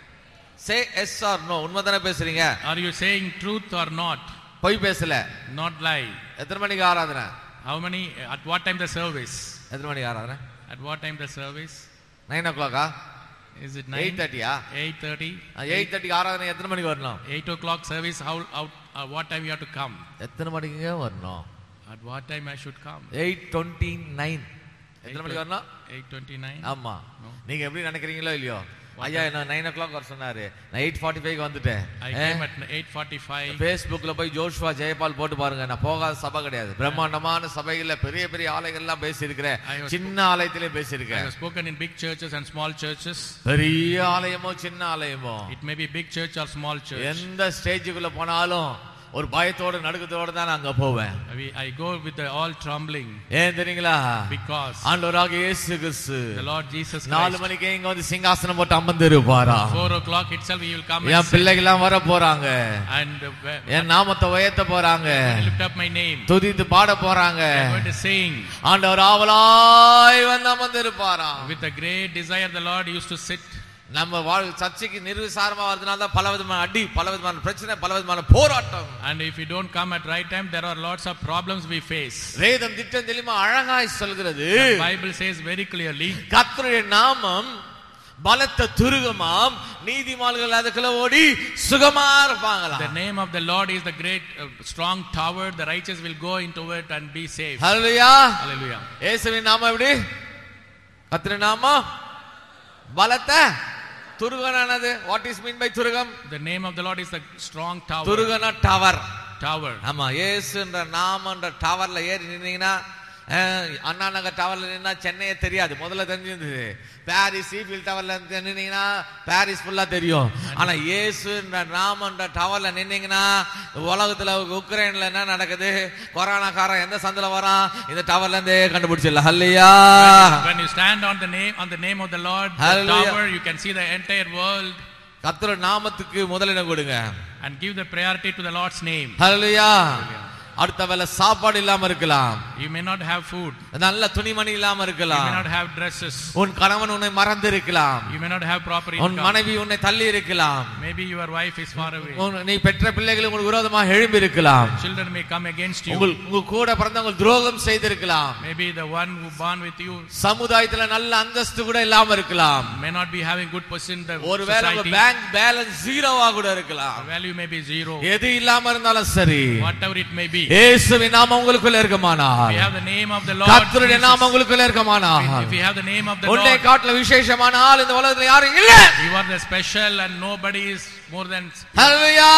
Say yes or no. உண்மைதானே பேசுறீங்க? Are you saying truth or not? பொய் பேசல. Not lie. எத்தனை மணிக்கு ஆராதனை? How many? At what time the service? எத்தனை மணிக்கு ஆராதனை? At what time the service? Nine O கிளாக்கா? Is it nine? Eight தேர்ட்டியா? Eight thirty. Eight தேர்ட்டிக்கு ஆராதனை எத்தனை மணிக்கு வரணும்? Eight o'clock service. How? How? Uh, what time you have to come? எத்தனை மணிக்கு வரணும்? At what time I should come? Eight twenty nine. எத்தனை மணிக்கு வரணும்? Eight twenty-nine. ஆமா. நீங்க எப்படி நினைக்கிறீங்களோ இல்லையோ, ஐயா என்ன நைன் ஓ கிளாக் வர சொன்னாரு, நான் எயிட் ஃபார்ட்டி ஃபைவ் வந்துட்டேன். I came at eight forty-five. ஃபேஸ்புக்ல போய் ஜோஷ்வா ஜெயபால் போட்டு பாருங்க, நான் போகாத சபை கிடையாது. பிரம்மாண்டமான சபைகள்ல பெரிய பெரிய ஆலயங்கள்லாம் பேசி இருக்கிறேன், சின்ன ஆலயத்திலே பேசி I இருக்கேன். have spoken in big churches and small churches. பெரிய ஆலயமோ சின்ன ஆலயமோ, It may be big church or small church. எந்த ஸ்டேஜுக்குள்ள போனாலும் ஒரு பயத்தோட நடுக்கத்தோட தான் அங்க போவேன். I go with the all trembling. ஏன் தெரியுங்களா? Because ஆண்டவராக இயேசு கிறிஸ்து the Lord Jesus Christ, நாலு மணிக்கு இங்க வந்து சிங்காசனம் போட்டு அமர்ந்திருப்பாரா. four o'clock itself he will come N and sit, பிள்ளைகள்லாம் வர போறாங்க, and uh, என் நாமத்தை உயர்த்த போறாங்க, lift up my name. துதித்து பாட போறாங்க. They are going to sing. ஆண்டவர் ஆவலாய் வந்து அமர்ந்திருப்பாரா. With a great desire the Lord used to sit. நம்ம வாழ் சர்ச்சைக்கு நிர்விசாரமா வரதுனால தான் பல விதமான அடி, பல விதமான பிரச்சனை, பல விதமான போராட்டம். And if you don't come at right time, there are lots of problems we face. வேதம் திட்டம் தெளிவா அழகாய் சொல்கிறது. The Bible says very clearly, கர்த்தருடைய நாமம் பலத்த துருகமாம், நீதிமான்கள் அதுக்குள்ள ஓடி சுகமா இருப்பாங்களா. the name of the Lord is the great uh, strong tower, the righteous will go into it and be saved. Hallelujah. Hallelujah. இயேசுவின் நாமம் எப்படி? கர்த்தருடைய நாமம் பலத்த துருகனானது. What is mean by Thurugam? The name of the Lord is the strong tower. துருகன tower. Tower. ஆமா, இயேசுன்ற நாமன்ற டவர்ல ஏறி நின்னீங்கன்னா, அண்ணா நகர் டவர்ல நின்னா சென்னையே தெரியாது. முதல்ல தெரிஞ்சிருந்தது. பாரிஸ் ஈஃபில் டவர்ல நின்னீங்கன்னா பாரிஸ் ஃபுல்லா தெரியும். ஆனா இயேசுன்ற நாமன்ற டவர்ல நின்னீங்கன்னா உலகத்துல உக்ரைன்ல என்ன நடக்குது, கொரோனாக்காரன் எந்த சந்தில வரான், இந்த டவர்ல இருந்தே கண்டுபிடிச்சிடலாம். ஹல்லேலூயா. When you stand on the name on the name of the Lord, the tower, you can see the entire world. கர்த்தர் நாமத்துக்கு முதலிடம் கொடுங்க and give the priority to the Lord's name. ஹல்லேலூயா. அடுத்த வேளை சாப்பாடு இல்லாம இருக்கலாம். You may not have food. நல்ல துணிமணி இல்லாம இருக்கலாம். You may not have dresses. உன் கணவன் உன்னை மறந்து இருக்கலாம். You may not have proper income. உன் மனைவி உன்னை தள்ளி இருக்கலாம். Maybe your wife is far away. நீ பெற்ற பிள்ளைகள் உங்களுக்கு விரோதமாக எழும்பி இருக்கலாம். Children may come against you. உங்க கூட பிறந்தவங்க துரோகம் செய்திருக்கலாம். Maybe the one who born with you சமுதாயத்துல நல்ல அந்தஸ்து கூட இல்லாம இருக்கலாம். may not be having good position in the society. ஒருவேளை உங்க பேங்க் பேலன்ஸ் ஜீரோவா கூட இருக்கலாம். Value may be zero. எது இல்லாம இருந்தாலும் சரி, whatever it may be, இயேசுவின் நாமம் உங்களுக்குள்ள இருக்குமானால், if you have the name of the Lord, கர்த்தருடைய நாமம் உங்களுக்குள்ள இருக்குமானால், if you have the name of the Lord, உன்னை காட்டில விசேஷமான ஆள் இந்த உலகத்துல யாரும் இல்ல. you are the special and nobody is more than. ஹல்லேலூயா.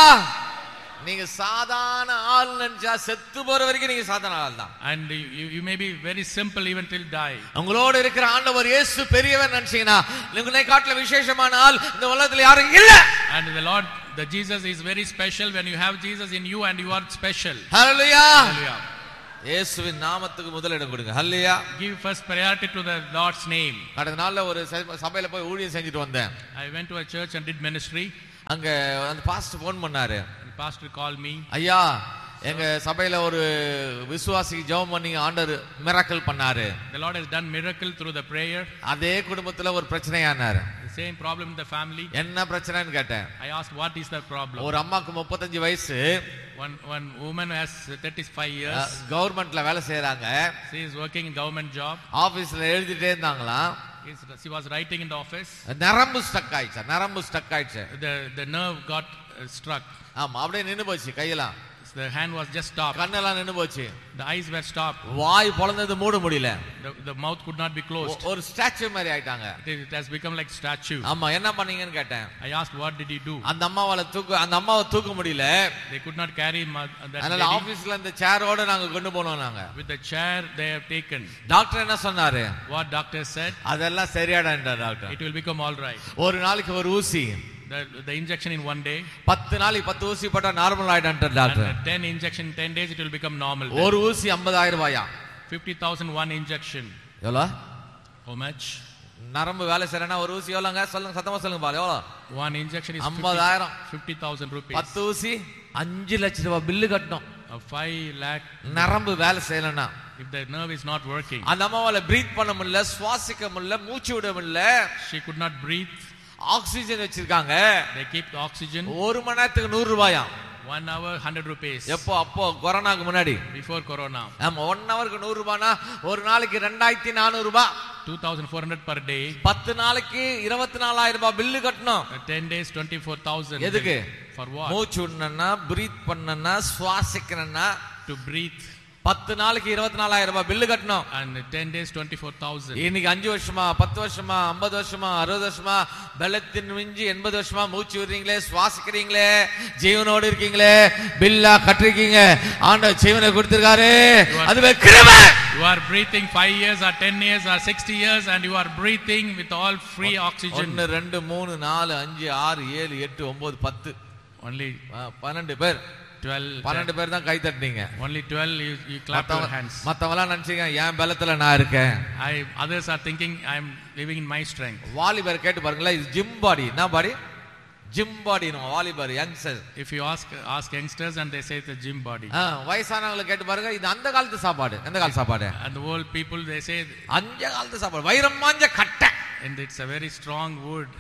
நீங்க சாதாரண ஆள் நினைச்சா செத்து போற வரைக்கும் நீங்க சாதாரண ஆள் தான். And you, you may be very simple even till die. உங்களோட இருக்கிற ஆண்டவர் இயேசு பெரியவர் நினைச்சீங்கன்னா உங்களை காட்டில விசேஷமான ஆள் இந்த உலகத்துல யாரும் இல்ல. And the Lord, the Jesus is very special. When you have Jesus in you and you are special. Hallelujah. Hallelujah. இயேசுவின் நாமத்துக்கு முதலிடம் கொடுங்க. ஹல்லேலூயா. Give first priority to the Lord's name. கடந்த நாள்ல ஒரு சபையில போய் ஊழியம் செஞ்சுட்டு வந்தேன். I went to a church and did ministry. அங்க அந்த பாஸ்டர் ஃபோன் பண்ணாரு. The pastor called me. ஐயா, எங்க சபையில ஒரு விசுவாசி ஜெபம் பண்ணி ஆண்டவர் மிராக்கிள் பண்ணாரு. The Lord has done miracle through the prayer. அதே குடும்பத்துல ஒரு பிரச்சனையானாரு. The same problem in the family. என்ன பிரச்சனைன்னு கேட்டேன். I asked what is the problem. ஒரு அம்மாக்கு முப்பத்தஞ்சு வயசு. One one woman has thirty-five years. கவர்மெண்ட்ல வேலை செய்யறாங்க. She is working in government job. ஆபீஸ்ல எழுதிட்டே இருந்தாங்களா. She was writing in the office. நரம்பு ஸ்டக் ஆயிடுச்சு. நரம்பு ஸ்டக் ஆயிடுச்சு. The the nerve got uh, struck. ஆமா, அப்படியே நின்னு போச்சு கையெல்லாம். The hand was just stopped. கண்ணெல்லாம் நின்னு போச்சு. The eyes were stopped. வாய் பொளந்தது மூட முடியல. The, the mouth could not be closed. ஒரு ஸ்டாச்சு மாதிரி ஆயிட்டாங்க. It, it has become like statue. ஆமா, என்ன பண்ணீங்கன்னு கேட்டேன். I asked what did he do? அந்த அம்மாவால தூக்க அந்த அம்மாவை தூக்க முடியல. They could not carry ma- that அதனால lady. ஆபீஸ்ல இந்த சேரோட நாங்க கொண்டு போனோம் நாங்க. With the chair they have taken. Doctor என்ன சொன்னாரு? What doctor said? அதெல்லாம் சரியாடான்றார் doctor. It will become all right. ஒரு நாளைக்கு ஒரு ஊசி. The, the injection in one day. பத்து நாளைக்கு பத்து ஊசி போட்டா normal ஆயிடான்றார் doctor. And ten injection in ten days it will become normal. ஒரு ஊசி ஐம்பதாயிரம் ரூபாயா? fifty thousand one injection. எவ்வளவு? How much? நரம்பு வேலை செய்யறனா ஒரு ஊசி எவ்வளவுங்க? சொல்லுங்க, சத்தமா சொல்லுங்க பாரு. எவ்வளவு? One injection is ஐம்பதாயிரம். fifty thousand rupees. பத்து ஊசி அஞ்சு லட்சம் ரூபாய் பில்லு கட்டணும். five lakh. நரம்பு வேலை செய்யலனா, if the nerve is not working, அந்த அம்மாவால பிரீத் பண்ண முடியல, சுவாசிக்க முடியல, மூச்சு விட முடியல. she could not breathe. Oxygen வச்சிருக்காங்க. They keep the oxygen. ஒரு மணி நேரத்துக்கு நூறு ரூபாயா? one hour one hundred rupees. எப்போ? அப்போ கொரோனாக்கு முன்னாடி. Before corona. ஆமா, ஒன் ஹவருக்கு நூறு ரூபானா ஒரு நாளைக்கு ரெண்டாயிரத்தி நானூறு ரூபாய். two thousand four hundred per day. பத்து நாளைக்கு இருபத்தி நாலாயிரம் ரூபாய் பில்லு கட்டணும். ten days twenty-four thousand. எதுக்கு? For what? மூச்சு விடணும்னா, பிரீத் பண்ணணும்னா, சுவாசிக்கணும்னா, To breathe. பத்து நாளைக்கு இருபத்தி நாலாயிரம் ரூபாய் பில்லு கட்டணும். And ten days twenty-four thousand. இன்னைக்கு அஞ்சு வருஷமா, பத்து வருஷமா, ஐம்பது வருஷமா, அறுபது வருஷமா, பலத்தின் மிஞ்சி எண்பது வருஷமா மூச்சு விடுறீங்களே, சுவாசிக்கிறீங்களே, ஜீவனோடு இருக்கீங்களே, பில்லா கட்டிருக்கீங்க. ஆண்டவர் ஜீவனை கொடுத்திருக்காரு. அதுவே கிருபை. You are breathing five years or ten years or sixty years and you are breathing with all free oxygen. ஒன்னு ரெண்டு மூணு நாலு அஞ்சு ஆறு ஏழு எட்டு ஒன்பது பத்து, Only பன்னெண்டு பேர். twelve. பன்னெண்டு பேர் தான் கை தட்டினீங்க. Only twelve you, you clap your hands. மத்தவெல்லாம் நினைச்சீங்க என் பலத்துல நான் இருக்கேன். I others are thinking I am living in my strength. வாலிபர் கேட்டு பாருங்களேன், இது ஜிம் பாடி. என்ன பாடி? Gym body. வாலிபர் youngster. If you ask ask youngsters and they say it's a gym body. வயசானவங்களை கேட்டு பாருங்க, இது அந்த காலத்து சாப்பாடு. எந்த கால சாப்பாடு? And the old people they say அந்த காலத்து சாப்பாடு. வைரம் மாஞ்ச கட்டை. and it's a very strong wood.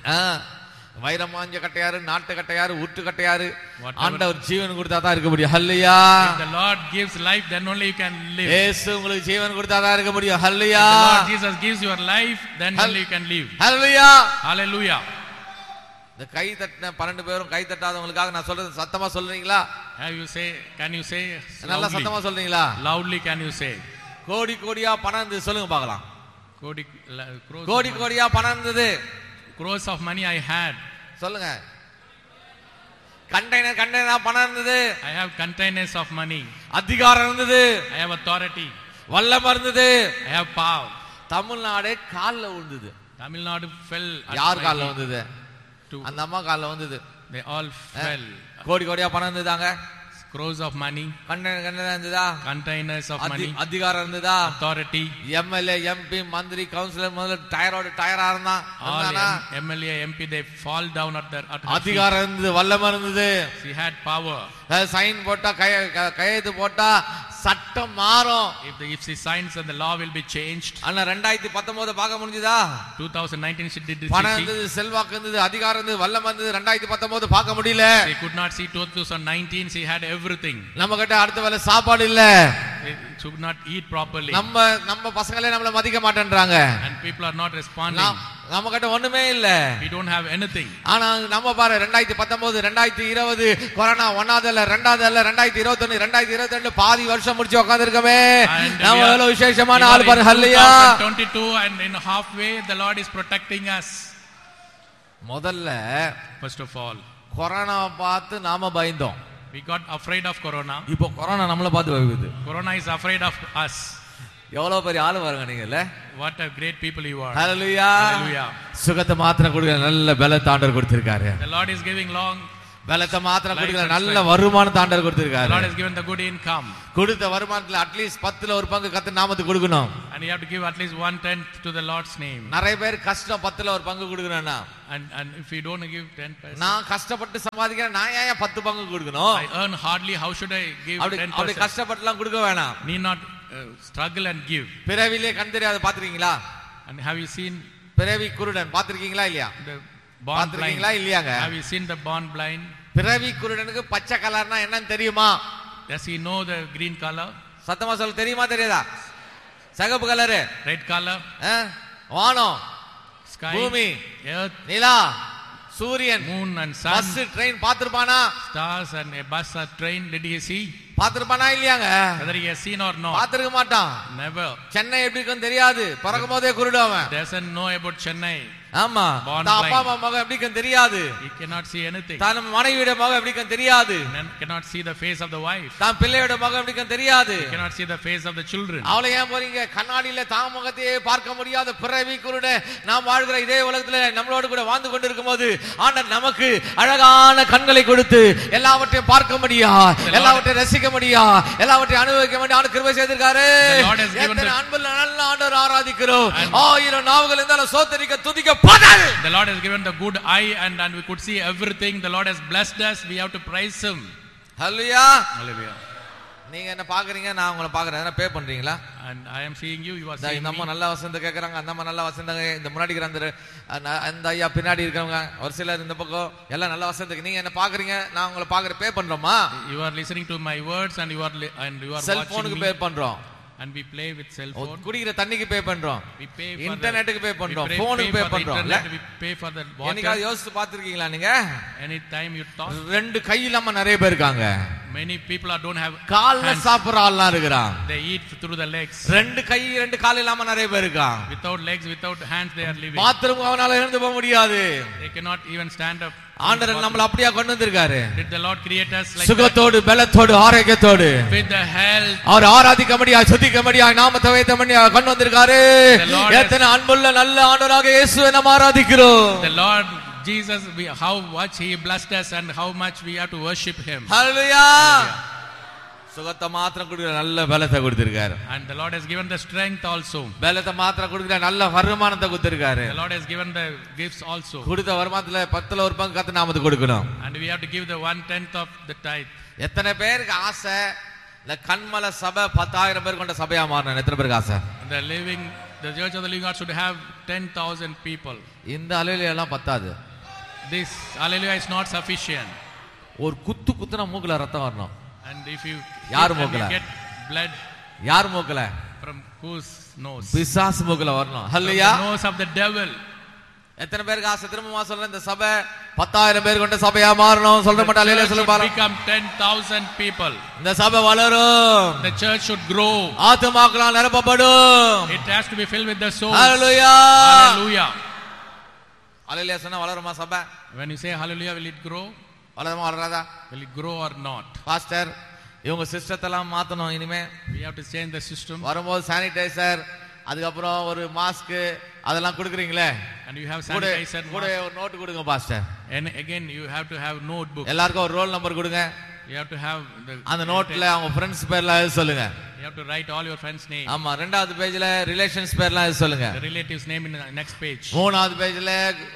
வைரம் மாஞ்ச கட்டையாரு, நாட்டு கட்டையாரு, ஊட்டு கட்டையாரு. ஆண்டவர் ஜீவன் கொடுத்தா தான் இருக்க முடியும். ஹல்லேலூயா. If the Lord gives life then only you can live. இயேசு உங்களுக்கு ஜீவன் கொடுத்தா தான் இருக்க முடியும். ஹல்லேலூயா. If the Lord Jesus gives your life then only you can live. Hallelujah. Hallelujah. இந்த கை தட்டின பன்னெண்டு பேரும் கை தட்டாதவங்களுக்காக நான் சொல்றது சத்தமா சொல்றீங்களா? Have you say can you say நல்லா சத்தமா சொல்றீங்களா? Loudly can you say? கோடி கோடியா பணம் இருந்தது சொல்லுங்க பார்க்கலாம். கோடி கோடி கோடியா பணம் இருந்தது. Crores of money I had. சொல்லுங்க. கண்டெய்னர் கண்டெய்னரா பணம் இருந்தது. I have containers of money. அதிகாரம் இருந்தது. I have authority. வல்லமை இருந்தது. I have power. தமிழ்நாடே கால்ல விழுந்தது. Tamil Nadu fell. யார் கால்ல விழுந்தது? அந்த அம்மா கால்ல விழுந்தது. They all fell. கோடி கோடியா பணம் இருந்ததாங்க. crores of money, containers of money, அதிகாரம் இருந்ததா, authority, M L A, M P, மந்திரி, கவுன்சிலர் முதல்ல டயரோட டயரா இருந்தான். all M L A, M P they fall down at their at அதிகாரம் இருந்தது, வல்லமை இருந்தது. He had power. சைன் போட்டா கையெழுத்து போட்டா சட்டம் மாறும். If the if he signs and the law will be changed. ஆனா ரெண்டாயிரத்து பத்தொன்பது பார்க்க முடிஞ்சதா? twenty nineteen she did this. பணம் இருந்தது, செல்வாக்கு இருந்தது, அதிகாரம் இருந்தது, வல்லமை இருந்தது. ரெண்டாயிரத்து பத்தொன்பது பார்க்க முடியல. They could not see. twenty nineteen she had everything. நம்ம கிட்ட அடுத்த வேளை சாப்பாடு இல்ல. They should not eat properly. நம்ம நம்ம பசங்களே நம்மள மதிக்க மாட்டேன்றாங்க. And people are not responding. நம்ம கிட்ட ஒண்ணுமே இல்ல. We don't have anything. ஆனா நம்ம பாரு ரெண்டாயிரத்து பத்தொன்பது ரெண்டாயிரத்து இருபது கொரோனா ஒன்னாவது இல்ல ரெண்டாவது இல்ல ரெண்டாயிரத்து இருபத்தி ஒன்று ரெண்டாயிரத்து இருபத்தி ரெண்டு பாதி வருஷம் முடிச்சு உட்கார்ந்திருக்கோமே. நம்ம எவ்வளவு விசேஷமான ஆள் பாரு. ஹல்லேலூயா. twenty twenty-two and in halfway the Lord is protecting us. முதல்ல first of all கொரோனா பார்த்து நாம பயந்தோம். we got afraid of corona. இப்போ கொரோனா நம்மள பார்த்து பயப்படுது. corona is afraid of us. எவ்வளவு பெரிய ஆளு பாருங்க நீங்கல்ல. what a great people you are. Hallelujah. Hallelujah. சுகத்தை மாத்திரம் கொடுக்கிற நல்ல பலத்தை ஆண்டவர் கொடுத்திருக்காரு. the Lord is giving long பலத்தை மாத்திரம் கொடுக்கிற நல்ல வருமானத்தை ஆண்டவர் கொடுத்திருக்காரு. the Lord has given the good income. கொடுத்த வருமானத்துல அட்லீஸ்ட் பத்துல ஒரு பங்கு கர்த்தர் நாமத்துக்கு கொடுக்கணும். and you have to give at least one tenth to the Lord's name. நிறைய பேர் கஷ்டம் பத்துல ஒரு பங்கு கொடுக்கறேன்னா and and if you don't give ten percent நான் கஷ்டப்பட்டு சம்பாதிக்கிறேன் நான் ஏன் பத்து பங்கு கொடுக்கணும்? I earn hardly, how should I give ten percent? அப்படி கஷ்டப்பட்டுலாம் கொடுக்க வேணாம். need not uh, struggle and give. பிறவிலே கண் தெரியாத பாத்துறீங்களா? and have you seen பிறவி குருடன் பாத்துறீங்களா இல்லையா? the born blind? இல்லையாங்க? have you seen the born blind? பிறவி குருடனுக்கு பச்சை கலர்னா என்னன்னு தெரியுமா? does he know the green color? சத்தமா சொல்ல தெரியுமா தெரியாதா? சிகப்பு கலர், red color, வானம், sky, பூமி, earth, நிலா, சூரியன், moon and sun, bus train பாத்துருப்பானா? stars and a bus or train, did he see? பாத்துருப்பானா இல்லையாங்க? whether he has seen or not? பாத்துருக்க மாட்டான். never. சென்னை எப்படி இருக்குன்னு தெரியாது, பிறக்கும் போதே குருடவன். doesn't know about Chennai. ஆமா, தான் அப்பா அம்மா முகம் எப்படி இருக்குன்னு தெரியாது. he cannot see anything. தான் மனைவியோட முகம் எப்படி இருக்குன்னு தெரியாது. cannot see the face of the wife. தான் பிள்ளையோட முகம் எப்படி இருக்குன்னு தெரியாது. cannot see the face of the children. அவளை ஏன் போறீங்க? கண்ணாடியில தான் முகத்தையே பார்க்க முடியாத பிறவி குருட நாம் வாழ்கிற இதே உலகத்துல நம்மளோட கூட வாழ்ந்து கொண்டிருக்கும் போது ஆண்டவர் நமக்கு அழகான கண்களை கொடுத்து எல்லாவற்றையும் பார்க்க முடியா, எல்லாவற்றையும் ரசிக்க முடியா, எல்லாவற்றையும் அனுபவிக்க முடியா ஆண்டு கிருபை செய்திருக்காரு. எத்தனை அன்புள்ள நல்ல ஆண்டவர் ஆராதிக்கிறோம். ஆயிரம் நாவுகள் இருந்தாலும் சோத்தரிக்க துதிக்க போதாது. the Lord has given the good eye and and we could see everything. the Lord has blessed us. we have to praise him. Hallelujah. Hallelujah. நீங்க என்ன பாக்குறீங்க, நான் உங்களை பாக்குறேன். என்ன பே பண்றீங்களா? and I am seeing you, you are seeing me. நம்ம நல்ல வசந்த கேக்குறாங்க, அந்த நம்ம நல்ல வசந்த, இந்த முன்னாடி இருக்கிற அந்த ஐயா பின்னாடி இருக்கவங்க ஒரு சிலர் இந்த பக்கம் எல்லாம் நல்ல வசந்தக்கு. நீங்க என்ன பாக்குறீங்க, நான் உங்களை பாக்குற பே பண்றோமா? you are listening to my words and you are and you are செல்போனுக்கு பே பண்றோம். and we play with cell phone. குடிக்கிற தண்ணிக்கு பே பண்றோம். we pay for இன்டர்நெட்டுக்கு பே பண்றோம். we போனுக்கு பே பண்றோம். we pay for the water. என்னைக்கா யோசிச்சு பாத்துருக்கீங்களா நீங்க? any time you talk, ரெண்டு கை இல்லாம நிறைய பேர் இருக்காங்க. many people are don't have கால்ல சாப்பிடுற ஆள்லாம் இருக்கிறான். they eat through the legs. ரெண்டு கை ரெண்டு கால் இல்லாம நிறைய பேர் இருக்கான். without legs, without hands they are living. Bathroom அவனால எழுந்து போக முடியாது. they cannot even stand up. ஆண்டவர் நம்மள அப்படியே கொண்டு வந்திருக்காரு. did the Lord create us like சுகத்தோடு பலத்தோடு ஆரோக்கியத்தோடு with the health? அவர் ஆராதிக்க முடியா, துதிக்க முடியா, நாமத்தை வைத்த முடியா கொண்டு வந்திருக்காரு. எத்தனை அன்புள்ள நல்ல ஆண்டவராக இயேசுவை நாம் ஆராதிக்கிறோம். the Lord Jesus, we, how much he blessed us and how much we have to worship him. ஹல்லேலூயா. சுகத்தை மாத்திரம் கொடுக்கிற நல்ல பலத்தை கொடுத்திருக்காரு. and the Lord has given the strength also. பலத்தை மாத்திரம் கொடுக்கிற நல்ல வருமானத்தை கொடுத்திருக்காரு. the Lord has given the gifts also. கொடுத்த வருமானத்துல பத்துல ஒரு பங்கு கர்த்தர் நாமத்துக்கு கொடுக்கணும். and we have to give the one tenth of the tithe. எத்தனை பேருக்கு ஆசை இந்த கண்மல சபை பத்தாயிரம் பேர் கொண்ட சபையா மாறணும்? எத்தனை பேருக்கு ஆசை? the living the church of the living God should have ten thousand people. இந்த அலையில எல்லாம் பத்தாது. this hallelujah is not sufficient. ஒரு குத்து குத்துனா மூக்குல ரத்தம் வரணும். and if you யார் மூக்குல? get blood யார் மூக்குல? from whose nose? பிசாசு மூக்குல வரணும். ஹல்லேலூயா. the nose of the devil. எத்தனை பேருக்கு ஆசை? திரும்பமா சொல்றேன், இந்த சபை பத்தாயிரம் பேர் கொண்ட சபையா மாறணும். சொல்ற மாட்டா ஹல்லேலூயா சொல்ல பாருங்க. become ten thousand people. இந்த சபை வளரும். the church should grow. ஆத்துமாக்களால் நிரப்பப்படும். it has to be filled with the souls. Hallelujah. hallelujah. ஹல்லேலூயா சொன்னா வளருமா சபை? when you say hallelujah, will it grow? வளருமா வளராதா? will it grow or not? Pastor இவங்க சிஸ்டத்தை எல்லாம் மாத்தணும். இனிமே we have to change the system. வரும்போது sanitiser, அதுக்கப்புறம் ஒரு மாஸ்க் அதெல்லாம் கொடுக்குறீங்களே, and you have sanitizer, கூட ஒரு நோட் கொடுங்க pastor. and again you have to have notebook. எல்லாருக்கும் ஒரு ரோல் நம்பர் கொடுங்க. You have to have the அந்த நோட்ல அவங்க ஃப்ரெண்ட்ஸ் பேர்லாம் எழுத சொல்லுங்க. You have to write all your friends name. ஆமா, ரெண்டாவது பேஜ்ல ரிலேஷன்ஸ் பேர்லாம் எழுத சொல்லுங்க. The relatives name in the next page. மூணாவது பேஜ்ல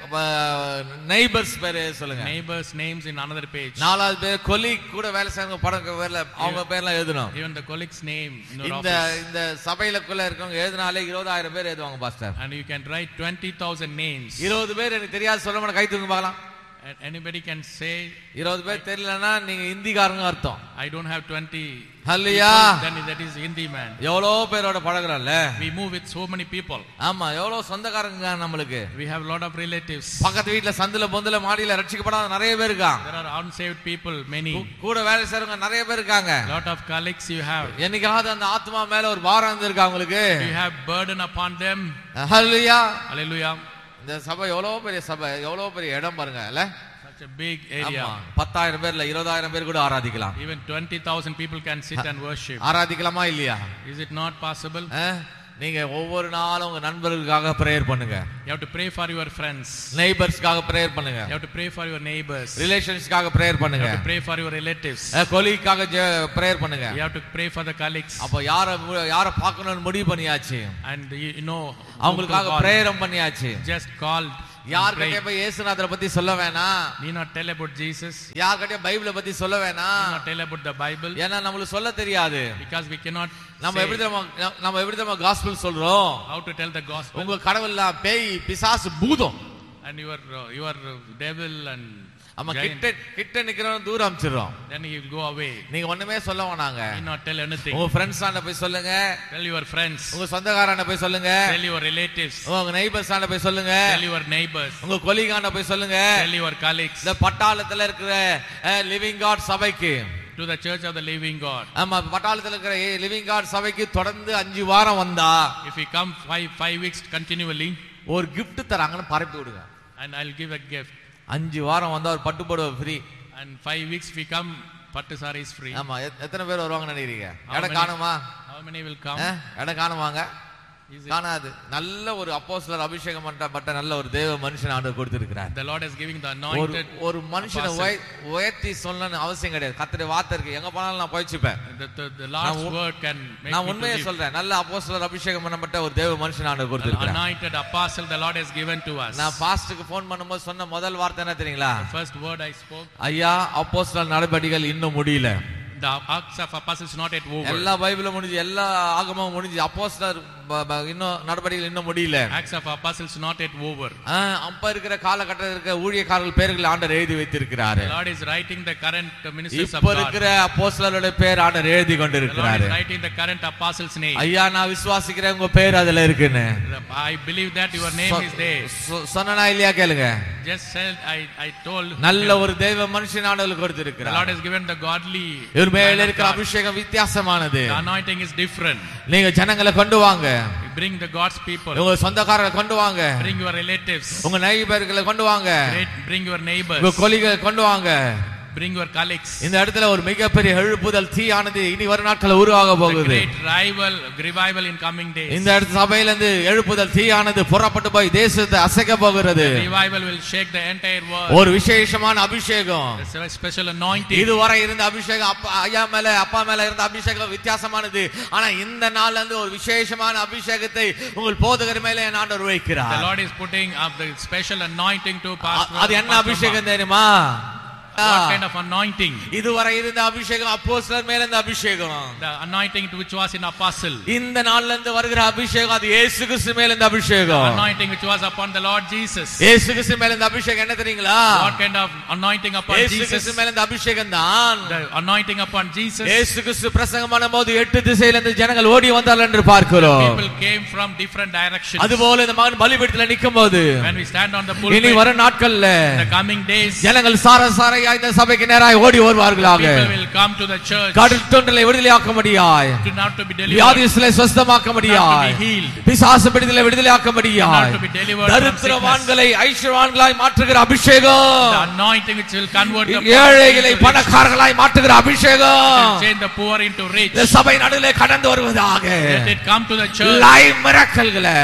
நெய்பர்ஸ் பேர் எழுத சொல்லுங்க. Neighbors names in another page. நாலாவது பேர் கொலீக் கூட வேலை செய்றவங்க படம் பேர்ல அவங்க பேர்லாம் எழுதணும். Even the colleague's name in your இந்த office. இந்த சபையிலக்குள்ள இருக்கவங்க எழுதினாலே இருபதாயிரம் பேர் எழுதுவாங்க pastor. And you can write twenty thousand names. இருபது பேர் எனக்கு தெரியாது சொல்ல மாட்டேன், கை தூக்கி பார்க்கலாம். And anybody can say இருபது பேர் தெரியலன்னா நீங்க ஹிந்திக்காரங்க அர்த்தம். I don't have twenty. Hallelujah. Then that is Hindi man. எவ்வளோ பேரோட பழகுறோம்ல. We move with so many people. ஆமா, எவ்வளோ சொந்தக்காரங்க நம்மளுக்கு. We have a lot of relatives. பக்கத்து வீட்ல சந்துல பொந்துல மாடியில ரட்சிக்கப்படாத நிறைய பேர் இருக்காங்க. There are unsaved people many. கூட வேலை செய்றவங்க நிறைய பேர் இருக்காங்க. Lot of colleagues you have. என்னைக்காவது அந்த ஆத்மா மேல ஒரு பாரம் இருந்திருக்கா உங்களுக்கு? You have burden upon them. Hallelujah. Hallelujah. இந்த சபை எவ்வளவு பெரிய சபை, எவ்வளவு பெரிய இடம் பாருங்க இல்ல? Such a big area. பத்தாயிரம் பேர்ல இருபதாயிரம் பேர் கூட ஆராதிக்கலாம். Even twenty thousand people can sit and worship. ஆராதிக்கலாமா இல்லையா? Is it not possible? நீங்க ஒவ்வொரு நாளும் உங்க நண்பர்களுக்காக பிரேயர் பண்ணுங்க. You have to pray for your friends. நெய்பர்ஸ்க்காக prayer பண்ணுங்க. You have to pray for your neighbors. ரிலேஷன்ஸ்க்காக prayer பண்ணுங்க. You have to pray for your relatives. கொலீக்காக prayer பண்ணுங்க. You have to pray for the colleagues. அப்ப யார யார பார்க்கணும்னு முடிவு பண்ணியாச்சு. And you know அவங்களுக்காக பிரேயர் பண்ணியாச்சு. Just called. யார்கிட்ட போய் இயேசுநாதரை பத்தி சொல்ல வேணாம். Need not tell about Jesus. யார்கிட்ட பைபிளை பத்தி சொல்ல வேணாம். Need not tell about the Bible. ஏன்னா நமக்கு சொல்ல தெரியாது. Because we cannot. நம்ம எப்படி நம்ம எப்படி நம்ம காஸ்பல் சொல்றோம்? How to tell the gospel? உங்க கடவுள்லாம் பேய் பிசாசு பூதம். And your your devil and அம்மா கிட்ட கிட்ட நிக்கிறவன் தூரம் அம்ச்சிரோம். Then he will go away. நீங்க ஒண்ணுமே சொல்ல வேணாங்க. Need not tell anything. உங்க ஃப்ரெண்ட்ஸ் ஆண்ட போய் சொல்லுங்க. Tell your friends. உங்க சொந்தக்காரங்க போய் சொல்லுங்க. Tell your relatives. உங்க நெய்பர்ஸ் ஆண்ட போய் சொல்லுங்க. Tell your neighbors. உங்க கொலீக் ஆண்ட போய் சொல்லுங்க. Tell your colleagues. இந்த பட்டாளத்துல இருக்கிற லிவிங் காட் சபைக்கு, to the church of the living God. ஆமா, பட்டாளத்துல இருக்கிற லிவிங் காட் சபைக்கு தொடர்ந்து அஞ்சு வாரம் வந்தா, if we come five five weeks continually, ஒரு gift தராங்கன்னு பரப்பி விடுங்க. and I'll give a gift. அஞ்சு வாரம் வந்தா ஒரு பட்டு புடவை free. And five weeks we come, pattu saree is free. ஆமா, எத்தனை பேர் வருவாங்க நினைக்கிறீங்க? இடம் காணுமா? How many will come? இடம் காணுவாங்க? காணாது. நல்ல ஒரு அப்போஸ்தலர் அபிஷேகம் பண்ணப்பட்ட நல்ல ஒரு தேவ மனுஷன் ஆண்டவர் கொடுத்திருக்கிறார். The Lord is giving the anointed. ஒரு மனுஷனை உயர்த்தி சொல்லணும்னு அவசியம் கிடையாது. கர்த்தருடைய வார்த்தை இருக்கு, எங்க போனாலும் நான் போய்ச்சுப்பேன். The Lord's word can make. நான் உண்மையை சொல்றேன், நல்ல அப்போஸ்தலர் அபிஷேகம் பண்ணப்பட்ட ஒரு தேவ மனுஷன் ஆண்டவர் கொடுத்திருக்கிறார். Anointed apostle the Lord has given to us. நான் பாஸ்டருக்கு ஃபோன் பண்ணும்போது சொன்ன முதல் வார்த்தை என்ன தெரியுங்களா? First word I spoke. ஐயா, அப்போஸ்தலர் நடபடிகள் இன்னும் முடியல. The Acts of Apostles not yet over. எல்லா பைபிளும் முடிஞ்சு, எல்லா ஆகமமும் முடிஞ்சு, அப்போஸ்தலர் இன்னும் நடபடிகள் இன்னும் முடியல. Acts of Apostles not yet over. அப்ப இருக்கிற காலகட்டத்தில் இருக்கிற ஊழியக்காரர்கள் பேர்கள் ஆண்டவர் எழுதி வைத்திருக்கிறார். The Lord is writing the current ministers of இப்ப God. இருக்கிற அப்போஸ்தலருடைய பேர் ஆண்டவர் எழுதி கொண்டிருக்கிறார். The Lord is writing the current apostles name. ஐயா, நான் விசுவாசிக்கிறேன் உங்க பேர் அதுல இருக்குன்னு. I believe that your name is there. சொன்னனா இல்லையா கேளுங்க. Just said I I told. நல்ல ஒரு தெய்வ மனுஷன் ஆண்டவர் கொடுத்திருக்கிறார். The Lord has given the godly. இவர் மேல இருக்கிற அபிஷேகம் வித்தியாசமானது. The anointing is different. நீங்க ஜனங்களை கொண்டு வாங்க. Bring the God's people. உங்க சொந்தக்காரங்களை கொண்டு வாங்க. Bring your relatives. உங்க நெய்பர்களை கொண்டு வாங்க. Bring your neighbors. உங்க கொலீகளை கொண்டு வாங்க. Bring your colleagues. இந்த இடத்துல ஒரு மிகப்பெரிய எழுப்புதல் தீயானது இனி வரும் நாட்களில் உருவாக போகுது. Great revival, revival in coming days. இந்த இடத்து சபையில இருந்து எழுப்புதல் தீயானது புறப்பட்டு போய் தேசத்தை அசைக்க போகிறது. Revival will shake the entire world. ஒரு விசேஷமான அபிஷேகம். A special anointing. இதுவரை இருந்த அபிஷேகம் அப்பா ஐயா மேல அப்பா மேல இருந்த அபிஷேகம் வித்தியாசமானது. ஆனா இந்த நாள்ல இருந்து ஒரு விசேஷமான அபிஷேகத்தை உங்கள் போதகர் மேல ஆண்டவர் வைக்கிறார். The Lord is putting up the special anointing to pastor. அது என்ன அபிஷேகம் தெரியுமா? What kind of anointing? இதுவரை இருந்த அபிஷேகம் அப்போஸ்தலர் மேல இருந்த அபிஷேகம். The anointing which was in apostle. இந்த நாள்ல இருந்து வருகிற அபிஷேகம் அது இயேசு கிறிஸ்து மேல இருந்த அபிஷேகம். Anointing which was upon the Lord Jesus. இயேசு கிறிஸ்து மேல இருந்த அபிஷேகம் என்ன தெரியுங்களா? What kind of anointing upon Jesus? இயேசு கிறிஸ்து மேல இருந்த அபிஷேகம் தான். The anointing upon Jesus. இயேசு கிறிஸ்து பிரசங்கம் பண்ணும்போது எட்டு திசையில இருந்து ஜனங்கள் ஓடி வந்தார்கள் என்று பார்க்கிறோம். People came from different directions. அதுபோல இந்த மகன் பலிபீடத்தில் நிக்கும்போது when we stand on the pulpit, இனி வரும் நாட்கள்ல in the coming days, ஜனங்கள் சாரசார இந்த சபைக்கு நேராக ஓடி வருவார்களாக. people will come to the church. கடல் தொண்டலை விடுதலையாக்க முடியாய். to not to be delivered. வியாதிஸ்களை சுத்தமாக்க முடியாய். பிசாசு பிடித்தலை விடுதலையாக்க முடியாய். தரித்திரவான்களை ஐஸ்வர்யவான்களாய் மாற்றுகிற அபிஷேகம். the anointing which will convert the ஏழைகளை பணக்காரர்களாய் மாற்றுகிற அபிஷேகம். change the poor into rich. இந்த சபை நடுவிலே கடந்து வருவதாக. let it come to the church. Live மிராக்கிள்களை,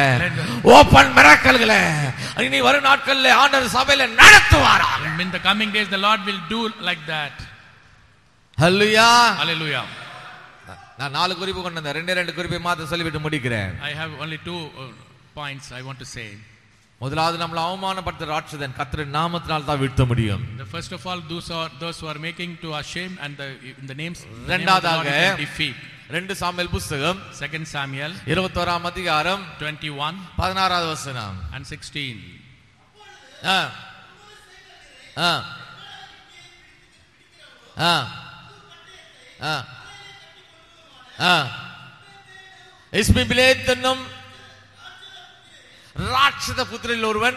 open மிராக்கிள்களை இனி வரும் நாட்களில் ஆண்டவர் சபையில நடத்துவாராக. in the coming days the Lord will do like that. Hallelujah. Hallelujah. நான் நாலு குறிப்பு கொண்டு வந்தேன். ரெண்டே ரெண்டு குறிப்பை மாத்திரம் சொல்லிவிட்டு முடிக்கிறேன். I have only two uh, points I want to say. முதலாவது நம்மளை அவமானப்படுத்துற ராட்சதன் கர்த்தரின் நாமத்தினால் தான் வீழ்த்த முடியும். The first of all, those are those who are making to ashamed and the in the names இரண்டாவதாக defeat. ரெண்டு சாமுவேல் புத்தகம் Second Samuel இருபத்தோராம் அதிகாரம் twenty-one பதினாறாவது வசனம் and sixteen. ஆ ஆ ஆ ஆ ஆ இஸ்மிபிலேத் என்னும் ராட்சத புத்திரில் ஒருவன்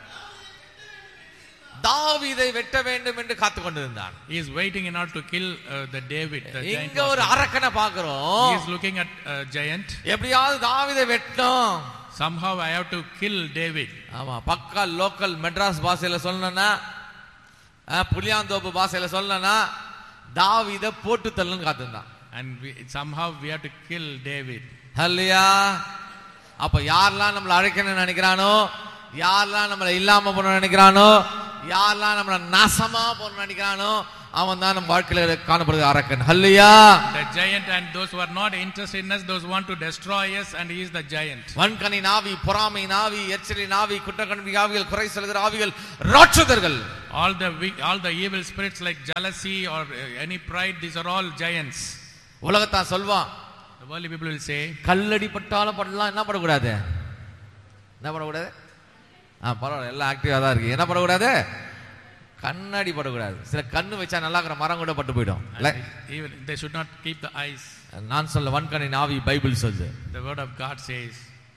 தாவீதை வெட்ட வேண்டும் என்று காத்து கொண்டிருந்தான். He is waiting in order to kill uh, the David. The இங்க ஒரு அரக்கனை பார்க்கிறோம். He is looking at a giant. எப்படியாவது தாவீதை வெட்டணும். Somehow I have to kill David. ஆமா, பக்கா லோக்கல் மெட்ராஸ் பாஷையில சொல்லணும்னா, புளியாந்தோப்பு பாஷையில சொல்லணும்னா தாவீதை போட்டு தள்ளுன்னு காத்திருந்தான். And we, somehow we have to kill David. ஹல்லேலூயா. அப்ப யாரெல்லாம் நம்மளை அழைக்கணும்னு நினைக்கிறானோ, யாரெல்லாம் நம்மளை இல்லாம போன நினைக்கிறானோ, யாரெல்லாம் நம்மளை நாசமா போன நினைக்கிறானோ, அவன் தான் நம்ம வாழ்க்கையில காணப்படுகிற அரக்கன். ஹல்லேலூயா. The giant and those who are not interested in us, those who want to destroy us, and he is the giant. வன்கனி நாவி, பொறாமை நாவி, எச்சரி நாவி, குற்றக்கண்பி ஆவிகள், குறை சொல்கிற ஆவிகள், ராட்சதர்கள். All the all the evil spirits like jealousy or any pride, these are all giants. உலகத்தான் சொல்வான், the worldly people will say, கல்லடி பட்டாலும் படலாம், என்ன பண்ணக்கூடாது, என்ன பண்ணக்கூடாது, ஆ பரவாயில்ல எல்லாம் ஆக்டிவா தான் இருக்கு, என்ன பண்ணக்கூடாது, கண்ணாடி படக்கூடாது. சில கண்ணு வச்சா நல்லா இருக்கிற மரம் கூட பட்டு போயிடும். even they should not keep the eyes. நான் சொல்ல வன்கனி நாவி பைபிள் சொல்லுது. The word of God says.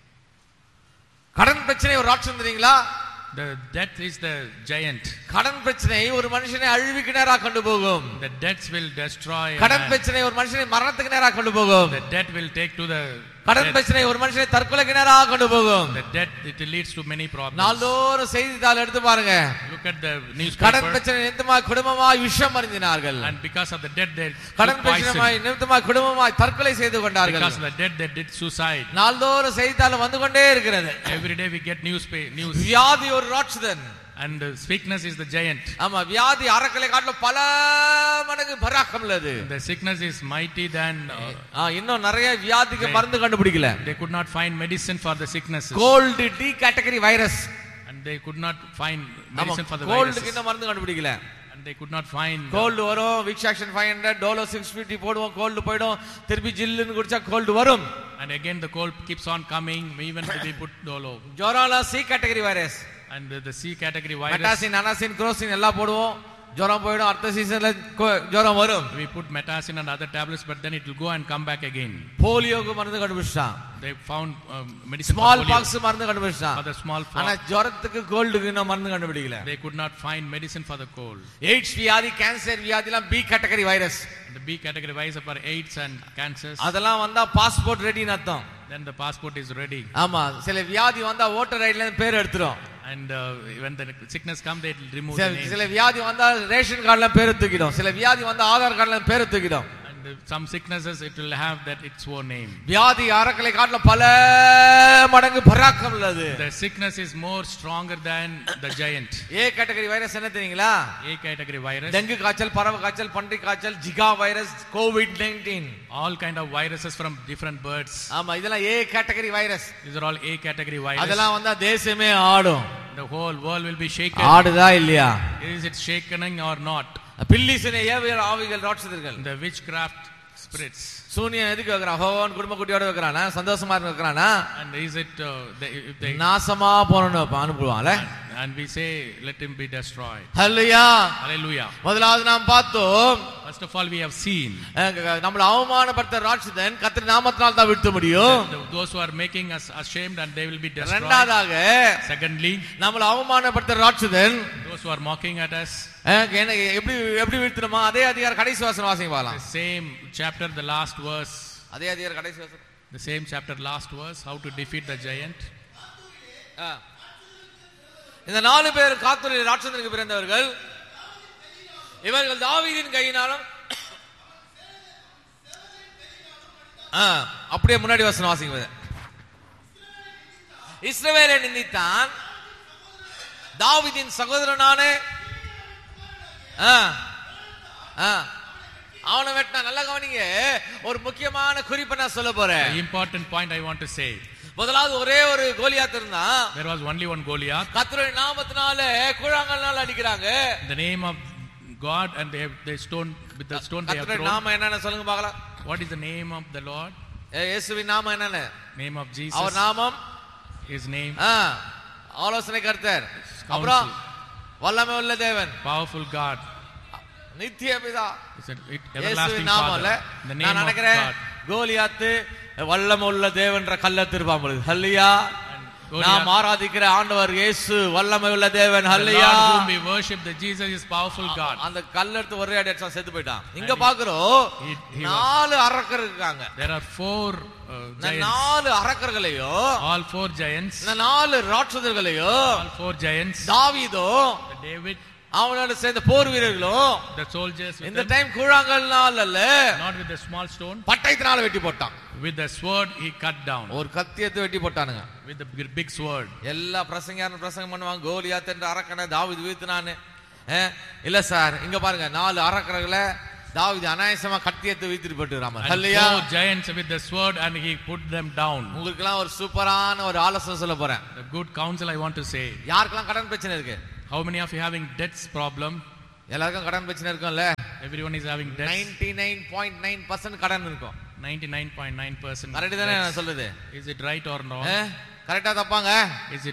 கடன் பிரச்சனை ஒரு ராட்சதன் தெரியுங்களா? The death is the giant. கடன் பிரச்சனை ஒரு மனுஷனை அழிவுக்கு நேரா கொண்டு போகும். The debts will destroy. கடன் பிரச்சனை ஒரு மனுஷனை மரணத்துக்கு நேரா கொண்டு போகும். The debt will take to the கடன் பிரச்சனை ஒரு மனுஷனை தற்கொலைக்கு நேரா கொண்டு போகும். The debt it leads to many problems. நாளோறும் செய்தித்தாள் எடுத்து பாருங்க. Look at the newspaper. கடன் பிரச்சனை நிமித்தமா குடும்பமாய் விஷம் அருந்தினார்கள். And because of the debt they கடன் பிரச்சனை நிமித்தமா குடும்பமாய் தற்கொலை செய்து கொண்டார்கள். Because of the debt they did suicide. நாளோறும் செய்தித்தாள் வந்து கொண்டே இருக்கிறது. Every day we get news news. வியாதி ஒரு ராட்சதன். And the sickness is the giant. ஆமா, வியாதி அரக்கலை காட்டிலும் பல மடங்கு பராக்கம் உள்ளது. The sickness is mighty than ஆ இன்னும் நிறைய வியாதிக்கு மருந்து கண்டுபிடிக்கல. They could not find medicine for the sicknesses. Gold D category virus. And they could not find medicine for the virus. viruses. கோல்டுக்கு இன்னும் மருந்து கண்டுபிடிக்கல. And they could not find. Gold வரும், Vicks action five hundred, Dolo six fifty போடுவோம், gold போய்டும், திருப்பி ஜில்லுன்னு குடிச்சா gold வரும். And again the cold keeps on coming even if we put dolo. ஜொரால C category virus. And the C category virus. Metacin, Anacin, குரோசின் எல்லாம் போடுவோம், ஜொரம் போய்டும், அடுத்த சீசன்ல ஜொரம் வரும். We put metacin and other tablets, but then it will go and come back again. போலியோக்கு மருந்து கண்டுபிடிச்சான். They found um, medicine small for polio. pox மருந்து கண்டுபிடிச்சான். For the small pox. ஆனா ஜொரத்துக்கு கோல்டுக்கு இன்னும் மருந்து கண்டுபிடிக்கல. They could not find medicine for the cold. AIDS வியாதி, cancer வியாதி எல்லாம் B category virus. The B category virus for AIDS and cancers. அதெல்லாம் வந்தா பாஸ்போர்ட் ரெடின்னு அர்த்தம். Then the passport is ready. ஆமா, சில வியாதி வந்தா ஓட்டர் ஐடில இருந்து பேர் எடுத்துரும். And uh, when the sickness comes they will remove சில the name. சில வியாதி வந்தா ரேஷன் கார்டுல பேர் தூக்கிடும். சில வியாதி வந்தா ஆதார் கார்டுல பேர் தூக்கிடும். And uh, some sicknesses it will have that its own name. வியாதி அரக்கலை காட்டில பல மடங்கு பராக்கம் உள்ளது. The sickness is more stronger than the giant. A category virus என்ன தெரியுங்களா? A category virus. டெங்கு காய்ச்சல், பறவை காய்ச்சல், பன்றி காய்ச்சல், Zika virus, Covid nineteen. All kind of viruses from different birds. ஆமா, இதெல்லாம் ஏ category virus. These are all A category viruses. அதெல்லாம் வந்தா தேசமே ஆடும். The whole world will be shaken. ஆடுதா இல்லையா? Is it shaking or not? பில்லிசனை ஏவியர் ஆவிகள் ராட்சதர்கள். The witchcraft spirits. சூனியன் எதுக்கு வைக்கிறான்? ஹோவன் குடும்ப குட்டியோட வைக்கிறானா? சந்தோஷமா இருக்க வைக்கிறானா? And is it uh, they, if they நாசமா போறன்னு அனுப்புவான்ல. and we say let him be destroyed. Hallelujah. Hallelujah. முதலாவது நாம் பார்த்தோம், First of all we have seen நம்மள அவமானப்படுத்த ராட்சதன் கர்த்தர் நாமத்தினால் தான் வீழ்த்த முடியும். those who are making us ashamed and they will be destroyed. இரண்டாவதாக Secondly நம்மள அவமானப்படுத்த ராட்சதன் those who are mocking at us. எப்படி எப்படி வீழ்த்தணுமா? அதே அதிகாரம் கடைசி வசனம் வாசிங்க பார்க்கலாம். The same chapter the last verse. அதே அதிகாரம் கடைசி வசனம். The same chapter last verse, how to defeat the giant. இந்த நாலு பேர் காத்தூரில் ராட்சதனுக்கு பிறந்தவர்கள். இவர்கள் தாவீதின் கையினாலும் அப்படியே முன்னாடி வசனம் வாசிங்க. இஸ்ரவேலை நிந்தித்தான், தாவீதின் சகோதரனான அவனை வெட்டினா. நல்லா கவனிங்க, ஒரு முக்கியமான குறிப்பை நான் சொல்ல போறேன். The important point I want to say. முதலாவது ஒரே ஒரு கோலியாத் இருந்தான். There was only one Goliath. கர்த்தருடைய நாமத்தினால கூழாங்கல்னால அடிக்கிறாங்க. In the name of God, and they have they stone with the stone they have கர்த்தருடைய thrown. நாமம் என்னன்னு சொல்லுங்க பார்க்கலாம். What is the name of the Lord? இயேசுவின் நாமம் என்னன்னு? Name of Jesus. அவர் நாமம், His name. ஆலோசனை கர்த்தர், அப்புறம் வல்லமை உள்ள தேவன், powerful God, நித்திய பிதா. everlasting Father. In the name நான் of நினைக்கிறேன் God. கோலியாத்து வல்லமை உள்ள தேவன்ற கல்ல திருப்பாம் பொழுது, ஹல்லேலூயா, நாம் ஆராதிக்கிற ஆண்டவர் இயேசு வல்லமை உள்ள தேவன், ஹல்லேலூயா. The Lord whom we worship, the Jesus is powerful God. அந்த கல்ல எடுத்து ஒரே அடி அடிச்சா செத்து போயிட்டான். இங்க பாக்குறோம் நாலு அரக்கர் இருக்காங்க. There are four uh, giants. நாலு அரக்கர்களையோ, all four giants, இந்த நாலு ராட்சதர்களையோ, all four giants, தாவீதோ, David, அவனோட சேர்ந்த போர் வீரர்களும், the soldiers, இந்த டைம் கூழாங்கல்னால அல்ல, not with the small stone, பட்டயத்தினால வெட்டி போட்டான். with the sword he cut down. ஒரு கத்தியத்தை வெட்டி போட்டானுங்க. with the big sword. எல்லா பிரசங்கயாரும் பிரசங்கம் பண்ணுவாங்க, கோலியாத் என்ற அரக்கனை தாவீது வீழ்த்தினானே. இல்ல சார், இங்க பாருங்க, நாலு அரக்கர்களை தாவீது அநாயசமா கத்தியத்தை வீழ்த்திட்டு போட்டுறாம. ஹல்லேலூயா. Four giants with the sword and he put them down. உங்களுக்கு எல்லாம் ஒரு சூப்பரான ஒரு ஆலோசனை சொல்ல போறேன். The good counsel I want to say. யாருக்கெல்லாம் கடன் பிரச்சனை இருக்கு? How many of you having debts problem? எல்லாருக்கும் கடன் பிரச்சனை இருக்கும்ல? Everyone is having debts. ninety-nine point nine percent கடன் இருக்கும். ninety-nine point nine percent. Correct தானே நான் சொல்றது? Is it right or no? கரெக்டா தப்பாங்க? Is it